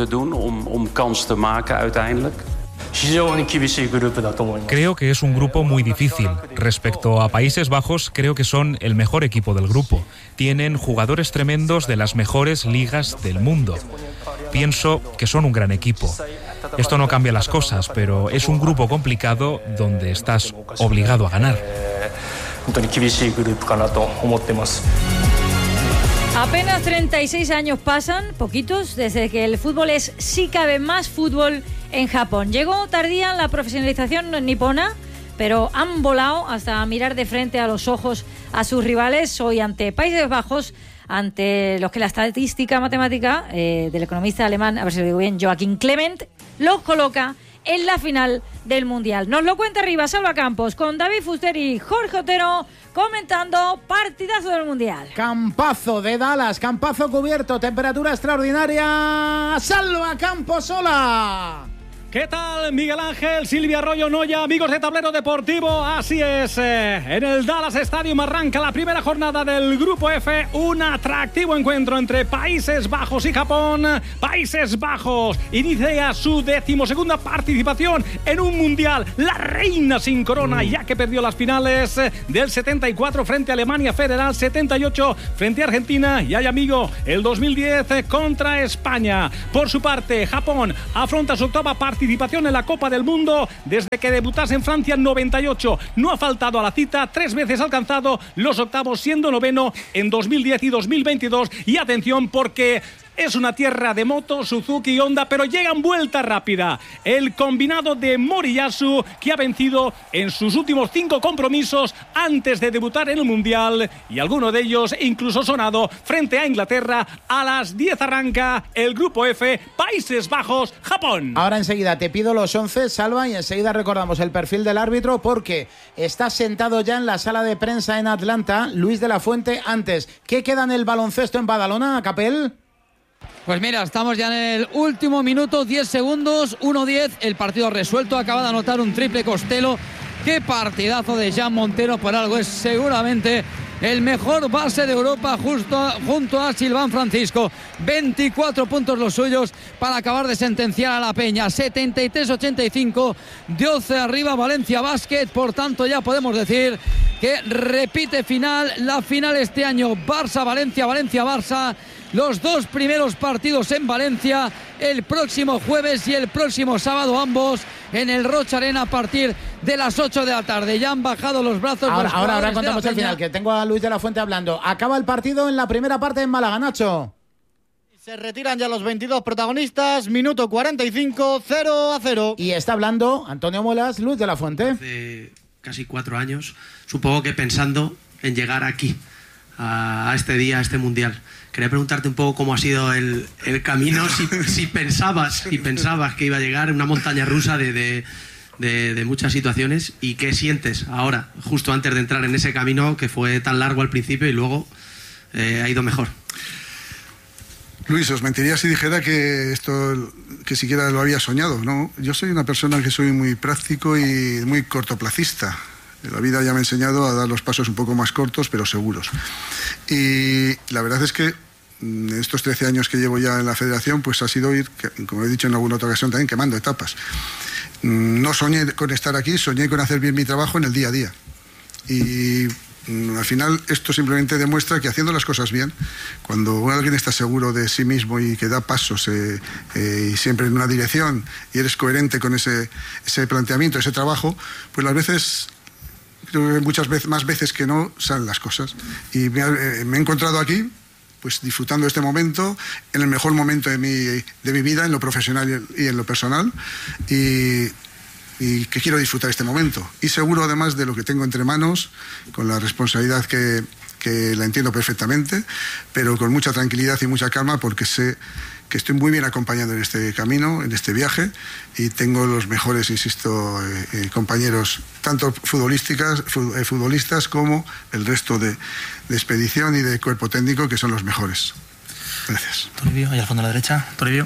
S15: Creo que es un grupo muy difícil. Respecto a Países Bajos, creo que son el mejor equipo del grupo. Tienen jugadores tremendos de las mejores ligas del mundo. Pienso que son un gran equipo. Esto no cambia las cosas, pero es un grupo complicado donde estás obligado a ganar.
S1: Apenas 36 años pasan, poquitos, desde que el fútbol es, si cabe, más fútbol en Japón. Llegó tardía la profesionalización nipona, pero han volado hasta mirar de frente a los ojos a sus rivales. Hoy ante Países Bajos, ante los que la estadística matemática del economista alemán, a ver si lo digo bien, Joachim Clement, los coloca en la final del Mundial. Nos lo cuenta arriba Salva Campos con David Fuster y Jorge Otero comentando partidazo del Mundial.
S6: Campazo de Dallas, campazo cubierto, temperatura extraordinaria. Salva Campos, hola.
S16: ¿Qué tal, Miguel Ángel, Silvia Arroyo Noya, amigos de Tablero Deportivo? Así es, en el Dallas Stadium arranca la primera jornada del Grupo F, un atractivo encuentro entre Países Bajos y Japón. Países Bajos inicia su 12ª participación en un mundial, la reina sin corona, ya que perdió las finales del 74 frente a Alemania Federal, 78 frente a Argentina y, ay amigo, el 2010 contra España. Por su parte, Japón afronta su octava participación en la Copa del Mundo desde que debutase en Francia en 98. No ha faltado a la cita, 3 veces ha alcanzado los octavos, siendo noveno en 2010 y 2022. Y atención, porque es una tierra de moto, Suzuki y Honda, pero llega en vuelta rápida el combinado de Moriyasu, que ha vencido en sus últimos 5 compromisos antes de debutar en el Mundial, y alguno de ellos incluso sonado frente a Inglaterra. A las 10 arranca el Grupo F, Países Bajos, Japón.
S6: Ahora enseguida te pido los 11, Salva, y enseguida recordamos el perfil del árbitro, porque está sentado ya en la sala de prensa en Atlanta Luis de la Fuente. Antes, ¿qué queda en el baloncesto en Badalona, Capel?
S11: Pues mira, estamos ya en el último minuto, 10 segundos, 1-10, el partido resuelto, acaba de anotar un triple Costello. Qué partidazo de Jan Montero, por algo es seguramente el mejor base de Europa junto a Silván Francisco. 24 puntos los suyos para acabar de sentenciar a la Peña. 73-85, 12 arriba Valencia Basket. Por tanto, ya podemos decir que repite final, la final este año, Barça-Valencia, Valencia-Barça. Los 2 primeros partidos en Valencia el próximo jueves y el próximo sábado, ambos en el Rocha Arena a partir de las 8 de la tarde. Ya han bajado los brazos.
S6: Ahora contamos el final, que tengo a Luis de la Fuente hablando. Acaba el partido en la primera parte en Málaga, Nacho.
S3: Se retiran ya los 22 protagonistas, minuto 45, 0-0.
S6: Y está hablando Antonio Molas, Luis de la Fuente.
S17: Hace casi 4 años, supongo que pensando en llegar aquí, a este día, a este Mundial. Quería preguntarte un poco cómo ha sido el camino, si pensabas que iba a llegar, una montaña rusa de muchas situaciones, y qué sientes ahora, justo antes de entrar en ese camino que fue tan largo al principio y luego ha ido mejor.
S18: Luis, os mentiría si dijera que esto, que siquiera lo había soñado, ¿no? Yo soy una persona que soy muy práctico y muy cortoplacista. La vida ya me ha enseñado a dar los pasos un poco más cortos, pero seguros. Y la verdad es que estos 13 años que llevo ya en la federación, pues ha sido ir, como he dicho en alguna otra ocasión, también quemando etapas. No soñé con estar aquí, soñé con hacer bien mi trabajo en el día a día. Y al final esto simplemente demuestra que haciendo las cosas bien, cuando alguien está seguro de sí mismo y que da pasos y siempre en una dirección, y eres coherente con ese planteamiento, ese trabajo, pues las veces, creo que muchas veces, más veces que no, salen las cosas. Y me he encontrado aquí, pues disfrutando este momento, en el mejor momento de mi vida, en lo profesional y en lo personal, y que quiero disfrutar este momento. Y seguro además de lo que tengo entre manos, con la responsabilidad que la entiendo perfectamente, pero con mucha tranquilidad y mucha calma, porque sé que estoy muy bien acompañado en este camino, en este viaje, y tengo los mejores, insisto, compañeros, tanto futbolistas como el resto de expedición y de cuerpo técnico, que son los mejores. Gracias.
S19: Toribio, y al fondo a la derecha. Toribio.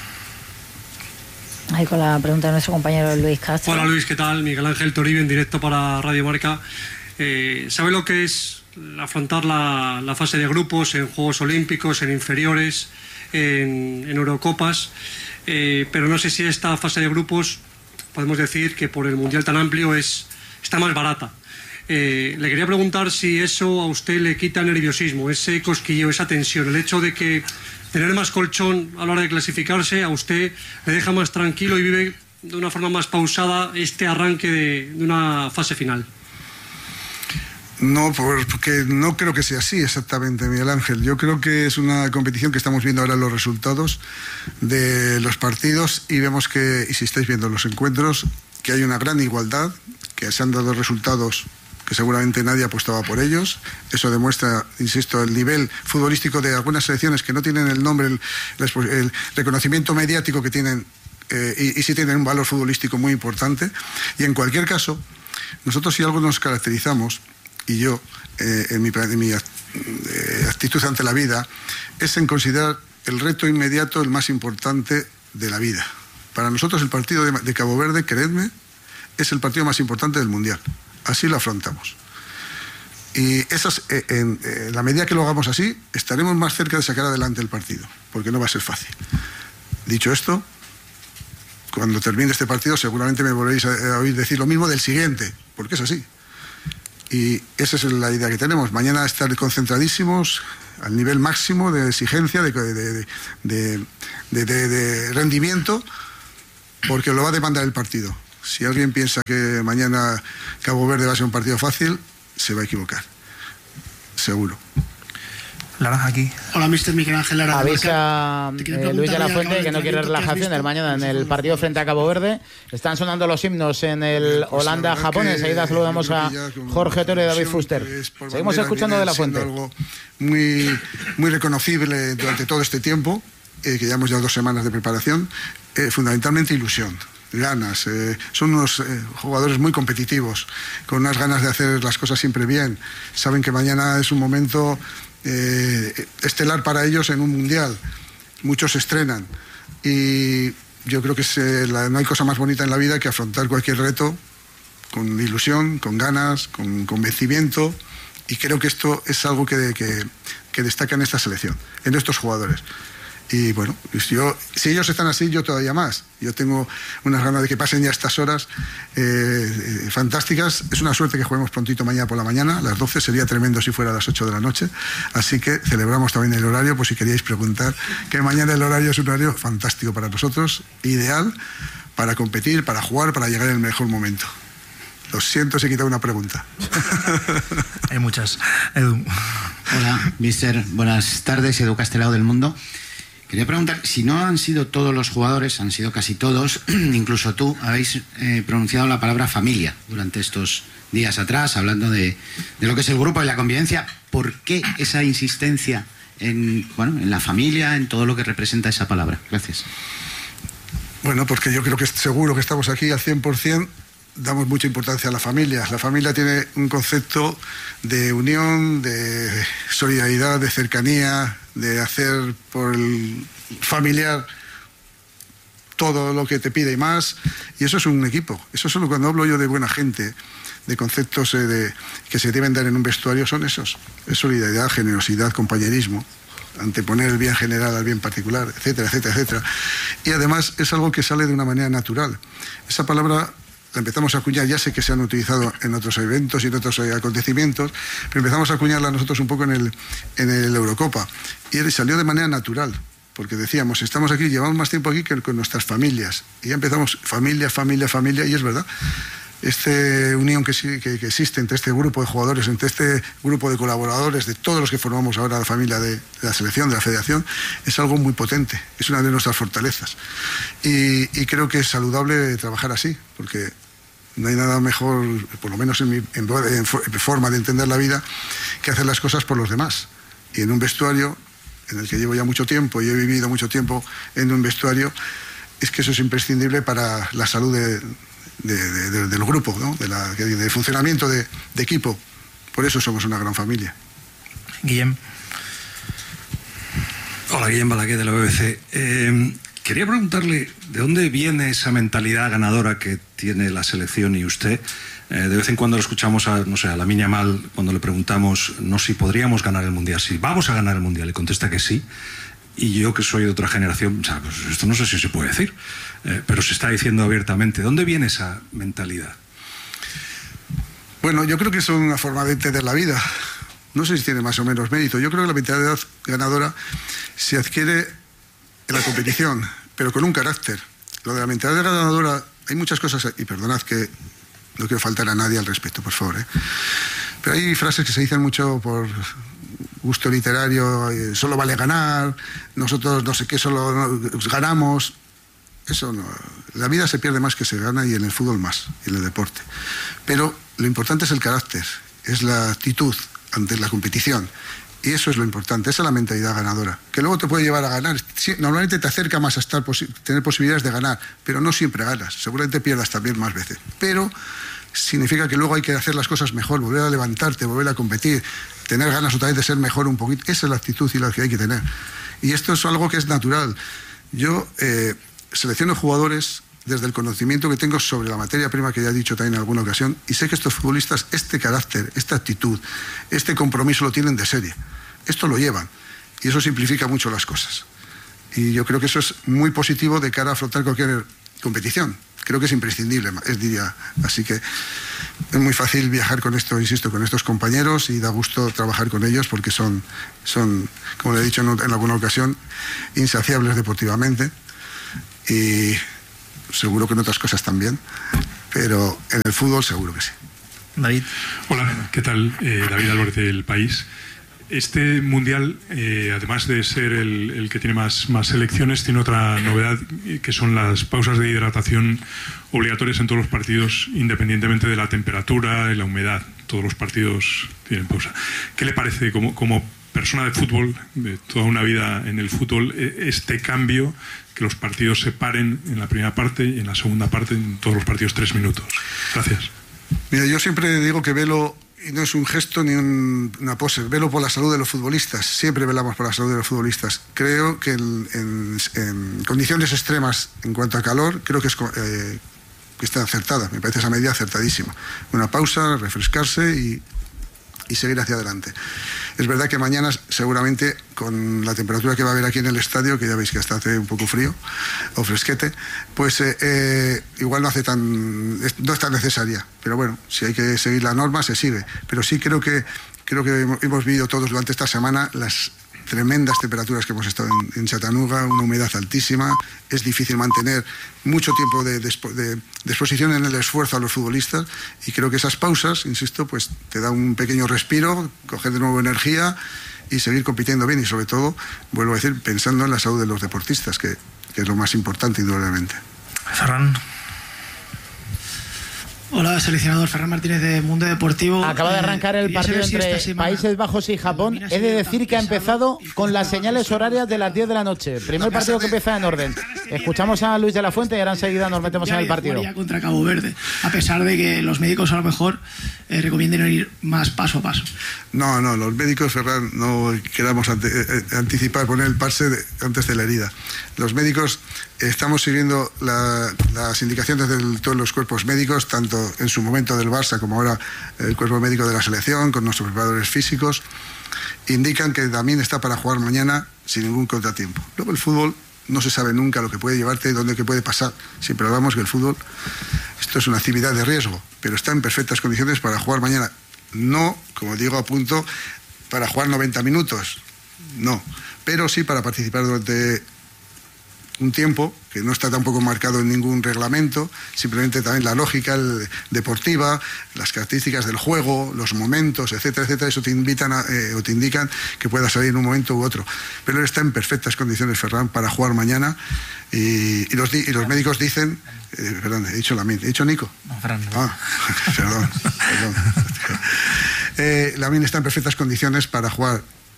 S1: Ahí con la pregunta de nuestro compañero Luis Castro.
S20: Hola Luis, ¿qué tal? Miguel Ángel Toribio en directo para Radio Marca. ¿Sabe lo que es afrontar la fase de grupos en Juegos Olímpicos, en inferiores, en Eurocopas? Pero no sé si esta fase de grupos, podemos decir que por el Mundial tan amplio está más barata. Le quería preguntar si eso a usted le quita nerviosismo, ese cosquilleo, esa tensión, el hecho de que tener más colchón a la hora de clasificarse a usted le deja más tranquilo y vive de una forma más pausada este arranque de una fase final.
S18: No, porque no creo que sea así exactamente, Miguel Ángel. Yo creo que es una competición que estamos viendo ahora los resultados de los partidos, y vemos que, y si estáis viendo los encuentros, que hay una gran igualdad, que se han dado resultados que seguramente nadie apostaba por ellos. Eso demuestra, insisto, el nivel futbolístico de algunas selecciones que no tienen el nombre, el reconocimiento mediático que tienen, y sí tienen un valor futbolístico muy importante. Y en cualquier caso, nosotros, si algo nos caracterizamos, y yo, en mi actitud ante la vida, es en considerar el reto inmediato el más importante de la vida. Para nosotros el partido de Cabo Verde, creedme, es el partido más importante del Mundial. Así lo afrontamos. Y en la medida que lo hagamos así, estaremos más cerca de sacar adelante el partido, porque no va a ser fácil. Dicho esto, cuando termine este partido seguramente me volveréis a oír decir lo mismo del siguiente, porque es así. Y esa es la idea que tenemos. Mañana estar concentradísimos al nivel máximo de exigencia, de rendimiento, porque lo va a demandar el partido. Si alguien piensa que mañana Cabo Verde va a ser un partido fácil, se va a equivocar. Seguro.
S19: Lara, aquí.
S6: Hola, Mr. Miguel Ángel Lara. Avisa Luis de la Fuente que no quiere relajación el mañana en el partido frente a Cabo Verde. Están sonando los himnos en el Holanda-Japón. Enseguida saludamos a Jorge Otero y David Fuster. Seguimos escuchando de la Fuente.
S18: Algo muy, muy reconocible durante todo este tiempo, que llevamos ya 2 semanas de preparación. Fundamentalmente ilusión, ganas. Son unos jugadores muy competitivos, con unas ganas de hacer las cosas siempre bien. Saben que mañana es un momento estelar para ellos en un mundial. Muchos se estrenan y yo creo que no hay cosa más bonita en la vida que afrontar cualquier reto con ilusión, con ganas, con convencimiento, y creo que esto es algo que destaca en esta selección, en estos jugadores. Y bueno, si ellos están así, yo todavía más. Yo tengo unas ganas de que pasen ya estas horas fantásticas. Es una suerte que juguemos prontito mañana por la mañana, a las 12. Sería tremendo si fuera a las 8 de la noche. Así que celebramos también el horario, pues si queríais preguntar, que mañana el horario es un horario fantástico para nosotros, ideal para competir, para jugar, para llegar en el mejor momento. Lo siento, se quita una pregunta.
S19: Hay muchas. Edu.
S21: Hola, mister. Buenas tardes, Edu Castelao del Mundo. Quería preguntar, si no han sido todos los jugadores, han sido casi todos, incluso tú, habéis pronunciado la palabra familia durante estos días atrás, hablando de lo que es el grupo y la convivencia. ¿Por qué esa insistencia en la familia, en todo lo que representa esa palabra? Gracias.
S18: Bueno, porque yo creo que seguro que estamos aquí al 100%, damos mucha importancia a la familia. La familia tiene un concepto de unión, de solidaridad, de cercanía, de hacer por el familiar todo lo que te pide y más, y eso es un equipo. Eso solo cuando hablo yo de buena gente, de conceptos que se deben dar en un vestuario, son esos. Es solidaridad, generosidad, compañerismo, anteponer el bien general al bien particular, etcétera, etcétera, etcétera. Y además es algo que sale de una manera natural. Esa palabra la empezamos a acuñar, ya sé que se han utilizado en otros eventos y en otros acontecimientos, pero empezamos a acuñarla nosotros un poco en el Eurocopa, y salió de manera natural, porque decíamos, estamos aquí, llevamos más tiempo aquí que con nuestras familias, y ya empezamos familia, familia, familia, y es verdad. Esta unión que existe entre este grupo de jugadores, entre este grupo de colaboradores, de todos los que formamos ahora la familia de la selección, de la federación, es algo muy potente, es una de nuestras fortalezas. Y creo que es saludable trabajar así, porque no hay nada mejor, por lo menos en mi forma de entender la vida, que hacer las cosas por los demás. Y en un vestuario, en el que llevo ya mucho tiempo y he vivido mucho tiempo en un vestuario, es que eso es imprescindible para la salud del grupo, ¿no? de funcionamiento de equipo. Por eso somos una gran familia.
S19: Guillem.
S22: Hola, Guillem Balaguer de la BBC. Quería preguntarle de dónde viene esa mentalidad ganadora que tiene la selección y usted. De vez en cuando lo escuchamos a Lamine Yamal cuando le preguntamos no si podríamos ganar el Mundial, si vamos a ganar el Mundial, y contesta que sí. Y yo, que soy de otra generación, pues esto no sé si se puede decir, pero se está diciendo abiertamente. ¿Dónde viene esa mentalidad?
S18: Bueno, yo creo que es una forma de entender la vida. No sé si tiene más o menos mérito. Yo creo que la mentalidad ganadora se adquiere en la competición, pero con un carácter. Lo de la mentalidad ganadora, hay muchas cosas, y perdonad que no quiero faltar a nadie al respecto, por favor, pero hay frases que se dicen mucho por gusto literario, solo vale ganar, nosotros no sé qué, solo ganamos. Eso no. La vida se pierde más que se gana, y en el fútbol más, y en el deporte. Pero lo importante es el carácter, es la actitud ante la competición. Y eso es lo importante, esa es la mentalidad ganadora, que luego te puede llevar a ganar. Normalmente te acerca más a tener posibilidades de ganar, pero no siempre ganas, seguramente pierdas también más veces. Pero significa que luego hay que hacer las cosas mejor, volver a levantarte, volver a competir, tener ganas otra vez de ser mejor un poquito. Esa es la actitud y la que hay que tener. Y esto es algo que es natural. Yo selecciono jugadores desde el conocimiento que tengo sobre la materia prima, que ya he dicho también en alguna ocasión, y sé que estos futbolistas, este carácter, esta actitud, este compromiso lo tienen de serie. Esto lo llevan, y eso simplifica mucho las cosas. Y yo creo que eso es muy positivo de cara a afrontar cualquier competición. Creo que es imprescindible, diría. Así que es muy fácil viajar con esto, insisto, con estos compañeros, y da gusto trabajar con ellos porque son como le he dicho en alguna ocasión, insaciables deportivamente, y seguro que en otras cosas también, pero en el fútbol seguro que sí.
S19: David.
S7: Hola, ¿qué tal? David Álvarez del País. Este mundial, además de ser el que tiene más selecciones, tiene otra novedad, que son las pausas de hidratación obligatorias en todos los partidos, independientemente de la temperatura y la humedad. Todos los partidos tienen pausa. ¿Qué le parece como persona de fútbol, de toda una vida en el fútbol, este cambio, que los partidos se paren en la primera parte y en la segunda parte, en todos los partidos 3 minutos? Gracias.
S18: Mira, yo siempre digo que velo, y no es un gesto ni una pose, velo por la salud de los futbolistas. Siempre velamos por la salud de los futbolistas. Creo que en condiciones extremas en cuanto a calor, creo que está acertada. Me parece esa medida acertadísima. Una pausa, refrescarse y seguir hacia adelante. Es verdad que mañana, seguramente, con la temperatura que va a haber aquí en el estadio, que ya veis que hasta hace un poco frío o fresquete, pues igual no es tan necesaria. Pero bueno, si hay que seguir la norma, se sigue. Pero sí creo que hemos vivido todos durante esta semana las tremendas temperaturas que hemos estado en Chattanooga, una humedad altísima. Es difícil mantener mucho tiempo de exposición en el esfuerzo a los futbolistas, y creo que esas pausas, insisto, pues te da un pequeño respiro, coger de nuevo energía y seguir compitiendo bien, y sobre todo, vuelvo a decir, pensando en la salud de los deportistas, que es lo más importante indudablemente.
S19: Ferran.
S8: Hola, seleccionador Ferran Martínez de Mundo Deportivo.
S6: Acaba de arrancar el partido entre Países Bajos y Japón. He de decir que ha empezado con las señales horarias de las 10 de la noche. Primer partido que empieza en orden. Escuchamos a Luis de la Fuente y ahora enseguida nos metemos en el partido.
S8: Contra Cabo Verde, a pesar de que los médicos a lo mejor recomienden ir más paso a paso.
S18: No, los médicos, Ferran, no queramos anticipar, poner el parche antes de la herida. Los médicos estamos siguiendo las indicaciones de todos los cuerpos médicos, tanto en su momento del Barça como ahora el cuerpo médico de la selección, con nuestros preparadores físicos. Indican que también está para jugar mañana sin ningún contratiempo. Luego el fútbol no se sabe nunca lo que puede llevarte, dónde que puede pasar. Siempre hablamos que el fútbol, esto es una actividad de riesgo, pero está en perfectas condiciones para jugar mañana. No, como digo, a punto para jugar 90 minutos, no, pero sí para participar durante un tiempo que no está tampoco marcado en ningún reglamento, simplemente también la lógica deportiva, las características del juego, los momentos, etcétera, etcétera. Eso te invitan o te indican que pueda salir en un momento u otro. Pero él está en perfectas condiciones, Ferran, para jugar mañana, y los médicos dicen, perdón, he dicho Lamine, he dicho Nico.
S19: No, Ferran.
S18: Perdón. Lamine está en perfectas condiciones para jugar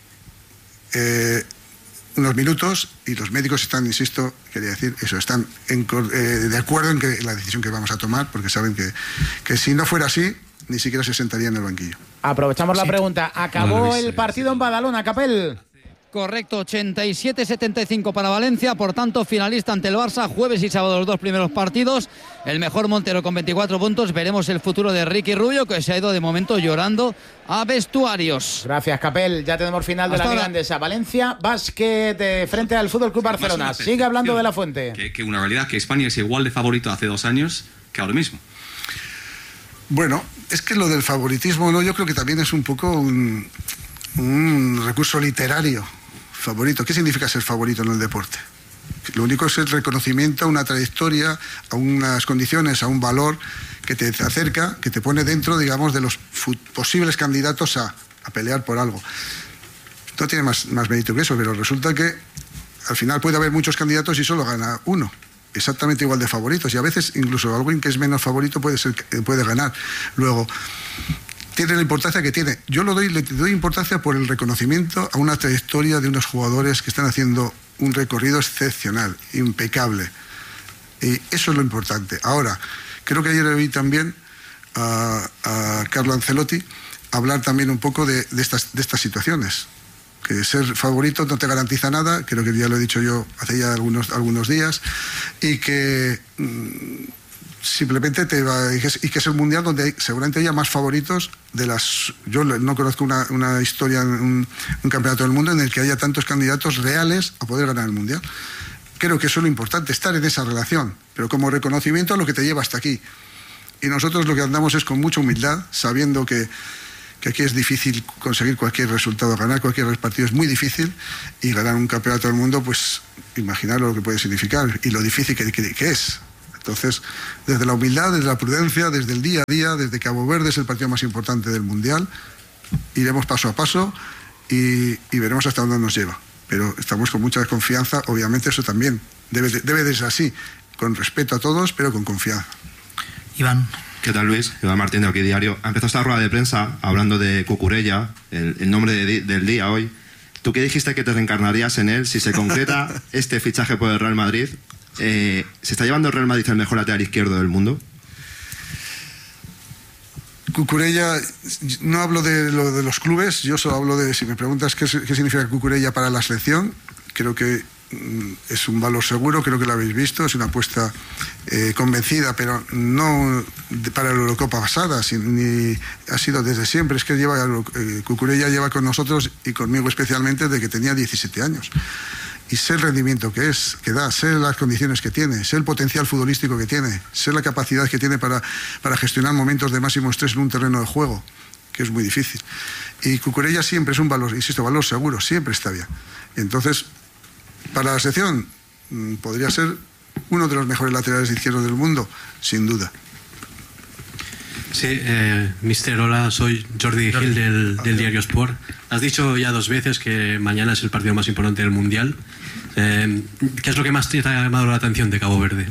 S18: unos minutos, y los médicos están, insisto, quería decir eso, están de acuerdo en que la decisión que vamos a tomar, porque saben que si no fuera así, ni siquiera se sentaría en el banquillo.
S6: Aprovechamos la pregunta. ¿Acabó el partido en Badalona, Capel?
S11: Correcto, 87-75 para Valencia, por tanto finalista ante el Barça, jueves y sábado los dos primeros partidos. El mejor Montero con 24 puntos. Veremos el futuro de Ricky Rubio, que se ha ido de momento llorando a vestuarios.
S6: Gracias, Capel. Ya tenemos final de la Liga Andesa. Valencia, básquet frente al Fútbol Club Barcelona. Sigue hablando de la Fuente.
S23: Que una realidad, que España es igual de favorito hace 2 años que ahora mismo.
S18: Bueno, es que lo del favoritismo, ¿no? Yo creo que también es un poco un recurso literario. Favorito. ¿Qué significa ser favorito en el deporte? Lo único es el reconocimiento a una trayectoria, a unas condiciones, a un valor que te acerca, que te pone dentro, digamos, de los posibles candidatos a pelear por algo. No tiene más mérito que eso, pero resulta que al final puede haber muchos candidatos y solo gana uno, exactamente igual de favoritos, y a veces incluso alguien que es menos favorito puede ganar. Luego, tiene la importancia que tiene. Yo le doy importancia por el reconocimiento a una trayectoria de unos jugadores que están haciendo un recorrido excepcional, impecable. Y eso es lo importante. Ahora, creo que ayer oí también a Carlo Ancelotti hablar también un poco de estas situaciones. que ser favorito no te garantiza nada, creo que ya lo he dicho yo hace ya algunos días, y que simplemente y que es el mundial donde seguramente haya más favoritos yo no conozco una historia en un campeonato del mundo en el que haya tantos candidatos reales a poder ganar el mundial. Creo que eso es lo importante, estar en esa relación, pero como reconocimiento a lo que te lleva hasta aquí. Y nosotros lo que andamos es con mucha humildad, sabiendo que aquí es difícil conseguir cualquier resultado, ganar cualquier partido es muy difícil, y ganar un campeonato del mundo, pues imaginaros lo que puede significar y lo difícil que es. Entonces, desde la humildad, desde la prudencia, desde el día a día, desde Cabo Verde es el partido más importante del Mundial, iremos paso a paso y veremos hasta dónde nos lleva. Pero estamos con mucha confianza, obviamente eso también debe de ser así, con respeto a todos, pero con confianza.
S19: Iván.
S5: ¿Qué tal, Luis? Iván Martín de Aquí Diario. Ha empezado esta rueda de prensa hablando de Cucurella, el nombre del día hoy. ¿Tú qué dijiste que te reencarnarías en él si se concreta este fichaje por el Real Madrid? ¿Se está llevando el Real Madrid el mejor lateral izquierdo del mundo?
S18: Cucurella, no hablo de los clubes, yo solo hablo de, si me preguntas qué significa Cucurella para la selección, creo que es un valor seguro, creo que lo habéis visto, es una apuesta convencida, pero no para la Eurocopa pasada, ni ha sido desde siempre. Es que Cucurella lleva con nosotros y conmigo especialmente desde que tenía 17 años. Y sé el rendimiento que da, sé las condiciones que tiene, sé el potencial futbolístico que tiene, sé la capacidad que tiene para gestionar momentos de máximo estrés en un terreno de juego, que es muy difícil. Y Cucurella siempre es un valor, insisto, valor seguro, siempre está bien. Entonces, para la selección, podría ser uno de los mejores laterales izquierdos del mundo, sin duda.
S9: Sí, mister, hola, soy Jordi Gil del Diario Sport. Has dicho ya 2 veces que mañana es el partido más importante del Mundial. ¿Qué es lo que más te ha llamado la atención de Cabo Verde?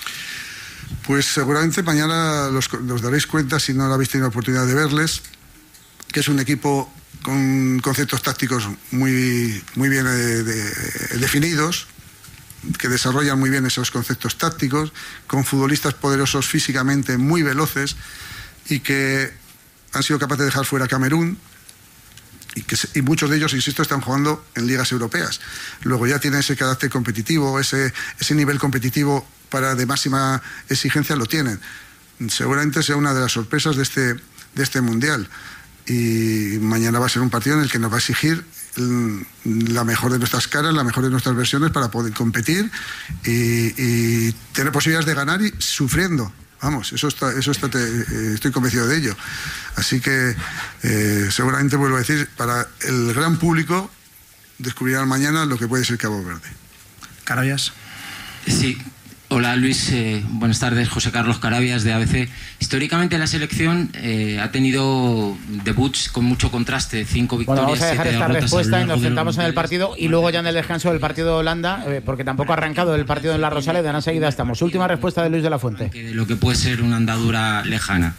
S18: Pues seguramente mañana los daréis cuenta, si no lo habéis tenido la oportunidad de verles, que es un equipo con conceptos tácticos muy bien definidos, que desarrollan muy bien esos conceptos tácticos, con futbolistas poderosos físicamente, muy veloces, y que han sido capaces de dejar fuera a Camerún, y muchos de ellos, insisto, están jugando en ligas europeas. Luego ya tienen ese carácter competitivo, ese nivel competitivo de máxima exigencia, lo tienen. Seguramente sea una de las sorpresas de este Mundial. Y mañana va a ser un partido en el que nos va a exigir la mejor de nuestras caras, la mejor de nuestras versiones para poder competir y tener posibilidades de ganar y sufriendo. Vamos, estoy convencido de ello. Así que seguramente, vuelvo a decir, para el gran público descubrirán mañana lo que puede ser Cabo Verde.
S19: Carabias.
S10: Sí. Hola Luis, buenas tardes. José Carlos Carabias de ABC. Históricamente la selección ha tenido debuts con mucho contraste, 5 victorias,
S6: vamos a dejar
S10: 7
S6: esta
S10: derrotas.
S6: respuesta y nos centramos en el partido y luego ya en el descanso del partido de Holanda, porque tampoco ha arrancado el partido en la Rosaleda. Enseguida estamos. Última respuesta de Luis de la Fuente.
S10: De lo que puede ser una andadura lejana.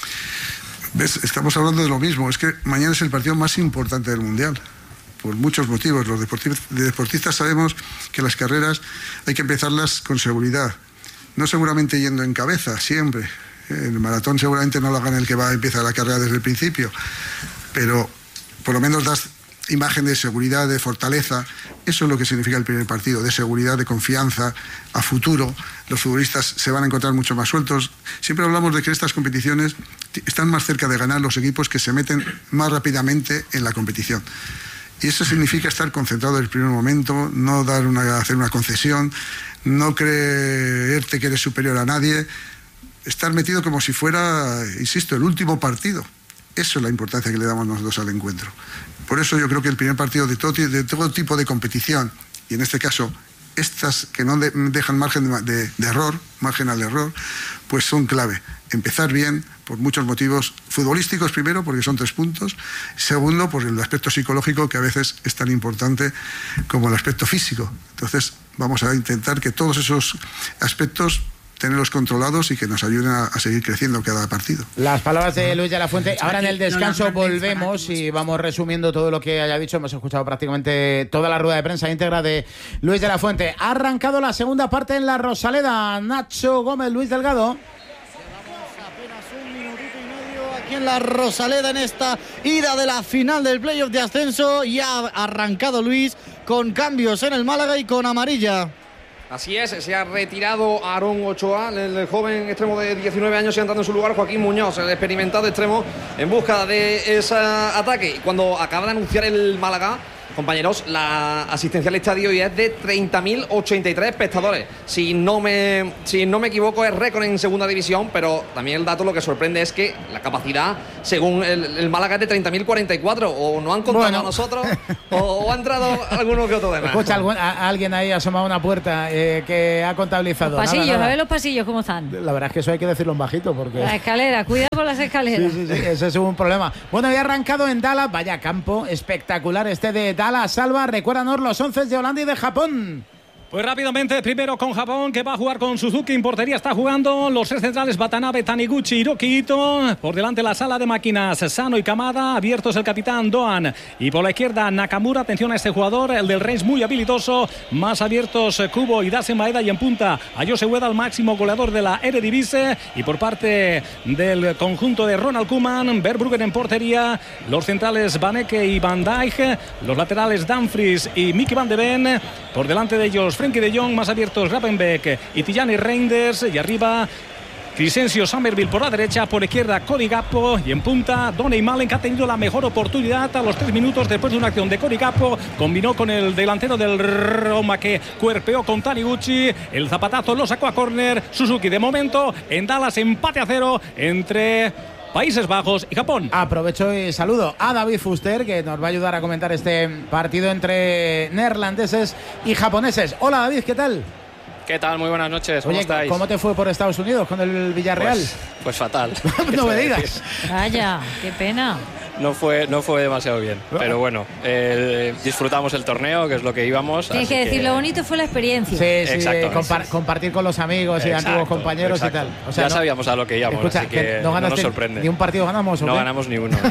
S18: ¿Ves? Estamos hablando de lo mismo. Es que mañana es el partido más importante del Mundial. Por muchos motivos. Los deportistas sabemos que las carreras hay que empezarlas con seguridad. No seguramente yendo en cabeza, siempre. El maratón seguramente no lo gana el que va a empezar la carrera desde el principio. Pero por lo menos das imagen de seguridad, de fortaleza. Eso es lo que significa el primer partido, de seguridad, de confianza, a futuro. Los futbolistas se van a encontrar mucho más sueltos. Siempre hablamos de que estas competiciones están más cerca de ganar los equipos que se meten más rápidamente en la competición. Y eso significa estar concentrado en el primer momento, no hacer una concesión, no creerte que eres superior a nadie, estar metido como si fuera, insisto, el último partido. Eso es la importancia que le damos nosotros al encuentro. Por eso yo creo que el primer partido de todo tipo de competición, y en este caso estas que no dejan margen de error, margen al error, pues son clave. Empezar bien, por muchos motivos futbolísticos, primero, porque son 3 puntos. Segundo, por el aspecto psicológico, que a veces es tan importante como el aspecto físico. Entonces, vamos a intentar que todos esos aspectos tenerlos controlados y que nos ayuden a seguir creciendo cada partido.
S6: Las palabras de Luis de la Fuente. Ahora en el descanso volvemos y vamos resumiendo todo lo que haya dicho. Hemos escuchado prácticamente toda la rueda de prensa íntegra de Luis de la Fuente. Ha arrancado la segunda parte en la Rosaleda. Nacho Gómez, Luis Delgado.
S3: aquí en la Rosaleda en esta ida de la final del playoff de ascenso. Y ha arrancado Luis con cambios en el Málaga y con amarilla.
S2: Así es, se ha retirado Aarón Ochoa, el joven extremo de 19 años, y ha entrado en su lugar Joaquín Muñoz, el experimentado extremo, en busca de ese ataque. Y cuando acaba de anunciar el Málaga, compañeros, la asistencia al estadio ya es de 30.083 espectadores. Si no me equivoco, es récord en segunda división, pero también el dato lo que sorprende es que la según el Málaga, es de 30.044. O no han contado a nosotros, o ha entrado alguno que otro de más.
S6: Escucha, alguien ahí ha asomado una puerta que ha contabilizado.
S1: Los pasillos,
S6: nada.
S1: A ver los pasillos cómo están.
S6: La verdad es que eso hay que decirlo en bajito, porque...
S1: La escalera, cuidado con las escaleras.
S6: Sí, ese es un problema. Bueno, había arrancado en Dallas, vaya campo espectacular este de Dallas. Salva, recuérdanos los 11 de Holanda y de Japón.
S16: Pues rápidamente, primero con Japón, que va a jugar con Suzuki. En portería está jugando los 3 centrales Watanabe, Taniguchi, Hiroki Ito. Por delante la sala de máquinas, Sano y Kamada. Abiertos el capitán Doan. Y por la izquierda Nakamura. Atención a este jugador, el del Reims, muy habilidoso. Más abiertos Kubo y Dasen Maeda. Y en punta a Jose Ueda, el máximo goleador de la Eredivisie. Y por parte del conjunto de Ronald Koeman, Verbruggen en portería. Los centrales Vaneke y Van Dijk. Los laterales Dumfries y Mickey Van de Ven. Por delante de ellos Frenkie de Jong, más abiertos Gravenbeck y Tijani Reinders, y arriba Crescencio Somerville por la derecha, por izquierda Cody Gakpo, y en punta Donny Malen, que ha tenido la mejor oportunidad a los 3 minutos después de una acción de Cody Gakpo. Combinó con el delantero del Roma, que cuerpeó con Taniguchi. El zapatazo lo sacó a córner. Suzuki de momento en Dallas, empate a 0 entre Países Bajos y Japón.
S6: Aprovecho y saludo a David Fuster, que nos va a ayudar a comentar este partido entre neerlandeses y japoneses. Hola David, ¿qué tal?
S4: ¿Qué tal? Muy buenas noches, ¿cómo estáis?
S6: ¿Cómo te fue por Estados Unidos con el Villarreal?
S4: Pues fatal.
S6: No me digas.
S1: Vaya, qué pena.
S4: No fue demasiado bien, pero bueno, disfrutamos el torneo, que es lo que íbamos.
S1: Tienes que decir, lo bonito fue la experiencia.
S6: Sí, compartir con los amigos y antiguos compañeros y tal.
S4: O sea, ya sabíamos a lo que íbamos, escucha, así que no nos sorprende.
S6: ¿Ni un partido ganamos?
S4: No ganamos ni uno.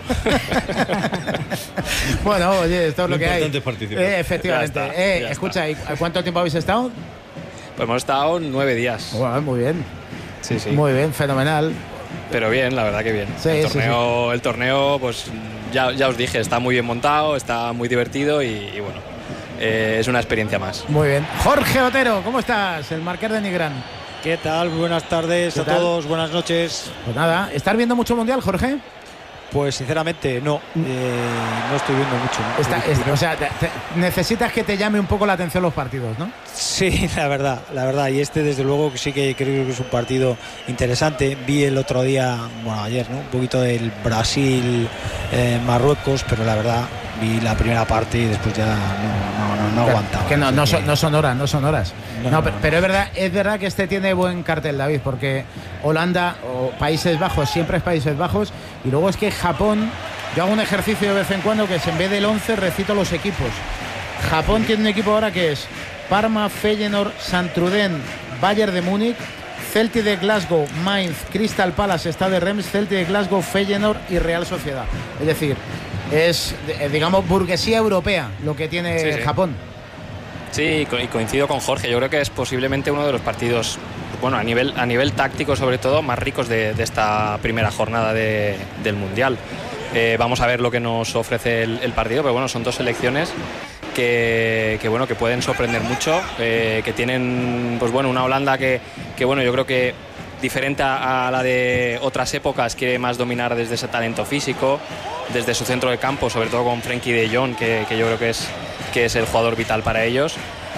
S6: Bueno, oye, esto es lo que hay.
S4: Importante es participar.
S6: Efectivamente.
S4: Ya
S6: escucha, ¿y cuánto tiempo habéis estado?
S4: Pues hemos estado 9 días.
S6: Bueno, muy bien.
S4: Sí.
S6: Muy bien, fenomenal.
S4: Pero bien, la verdad que bien. El torneo, pues ya os dije, está muy bien montado, está muy divertido y bueno, es una experiencia más.
S6: Muy bien. Jorge Otero, ¿cómo estás? El marqués de Nigrán.
S14: ¿Qué tal? Buenas tardes a todos, buenas noches.
S6: Pues nada, ¿estás viendo mucho mundial, Jorge?
S14: Pues sinceramente no estoy viendo mucho.
S6: O sea, necesitas que te llame un poco la atención los partidos, ¿no?
S14: Sí, la verdad. Y este desde luego sí que creo que es un partido interesante. Vi el otro día, ayer, ¿no? Un poquito del Brasil-Marruecos, pero la verdad vi la primera parte y después ya no aguantaba.
S6: Que no son horas. Pero es verdad que este tiene buen cartel, David, porque Holanda o Países Bajos siempre es Países Bajos, y luego es que Japón, yo hago un ejercicio de vez en cuando que en vez del 11 recito los equipos. Japón tiene un equipo ahora que es Parma, Feyenoord, Santruden, Bayern de Múnich, Celtic de Glasgow, Mainz, Crystal Palace, Stade Reims, Celtic de Glasgow, Feyenoord y Real Sociedad. Es decir, es, digamos, burguesía europea lo que tiene Japón.
S4: Sí, y coincido con Jorge. Yo creo que es posiblemente uno de los partidos, bueno, a nivel táctico sobre todo, más ricos de esta primera jornada del Mundial. Vamos a ver lo que nos ofrece el partido, pero bueno, son dos selecciones que pueden sorprender mucho, que tienen pues bueno, una Holanda que bueno, yo creo que diferente a la de otras épocas, quiere más dominar desde ese talento físico, desde su centro de campo, sobre todo con Frenkie de Jong, que yo creo que es el jugador vital para ellos.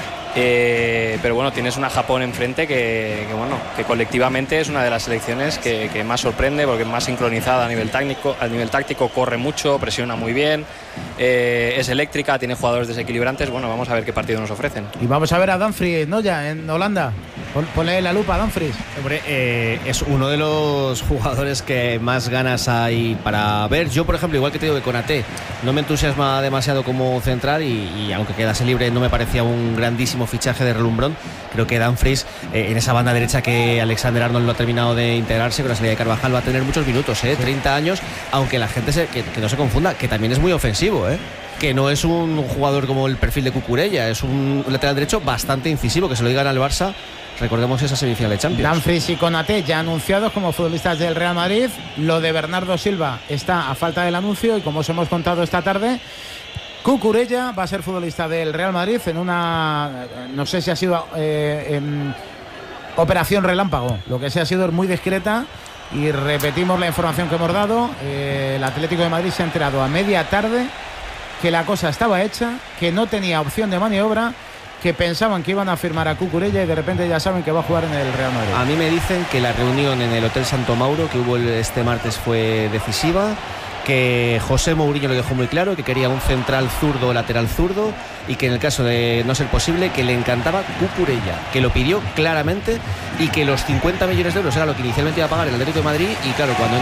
S4: Pero bueno, tienes una Japón enfrente que colectivamente es una de las selecciones que más sorprende, porque es más sincronizada a nivel táctico, corre mucho, presiona muy bien, es eléctrica, tiene jugadores desequilibrantes. Bueno, vamos a ver qué partido nos ofrecen.
S6: Y vamos a ver a Dumfries, ¿no? Ya en Holanda. Ponle la lupa a Dumfries.
S24: Hombre, es uno de los jugadores que más ganas hay para ver. Yo, por ejemplo, igual que te digo que Konaté no me entusiasma demasiado como central, y aunque quedase libre no me parecía un grandísimo fichaje de relumbrón. Creo que Dumfries, en esa banda derecha que Alexander Arnold no ha terminado de integrarse con la salida de Carvajal, va a tener muchos minutos, 30 años, aunque la gente que no se confunda, que también es muy ofensivo, que no es un jugador como el perfil de Cucurella, es un lateral derecho bastante incisivo, que se lo digan al Barça recordemos esa semifinal de Champions.
S6: Dumfries y Konaté ya anunciados como futbolistas del Real Madrid. Lo de Bernardo Silva está a falta del anuncio y como os hemos contado esta tarde, Cucurella va a ser futbolista del Real Madrid en una, no sé si ha sido operación relámpago, lo que sea ha sido muy discreta. Y repetimos la información que hemos dado, el Atlético de Madrid se ha enterado a media tarde que la cosa estaba hecha, que no tenía opción de maniobra, que pensaban que iban a firmar a Cucurella y de repente ya saben que va a jugar en el Real Madrid.
S24: A mí me dicen que la reunión en el Hotel Santo Mauro que hubo este martes fue decisiva, que José Mourinho lo dejó muy claro, que quería un central zurdo o lateral zurdo y que en el caso de no ser posible, que le encantaba Cucurella, que lo pidió claramente y que los 50 millones de euros era lo que inicialmente iba a pagar el Atlético de Madrid y claro, cuando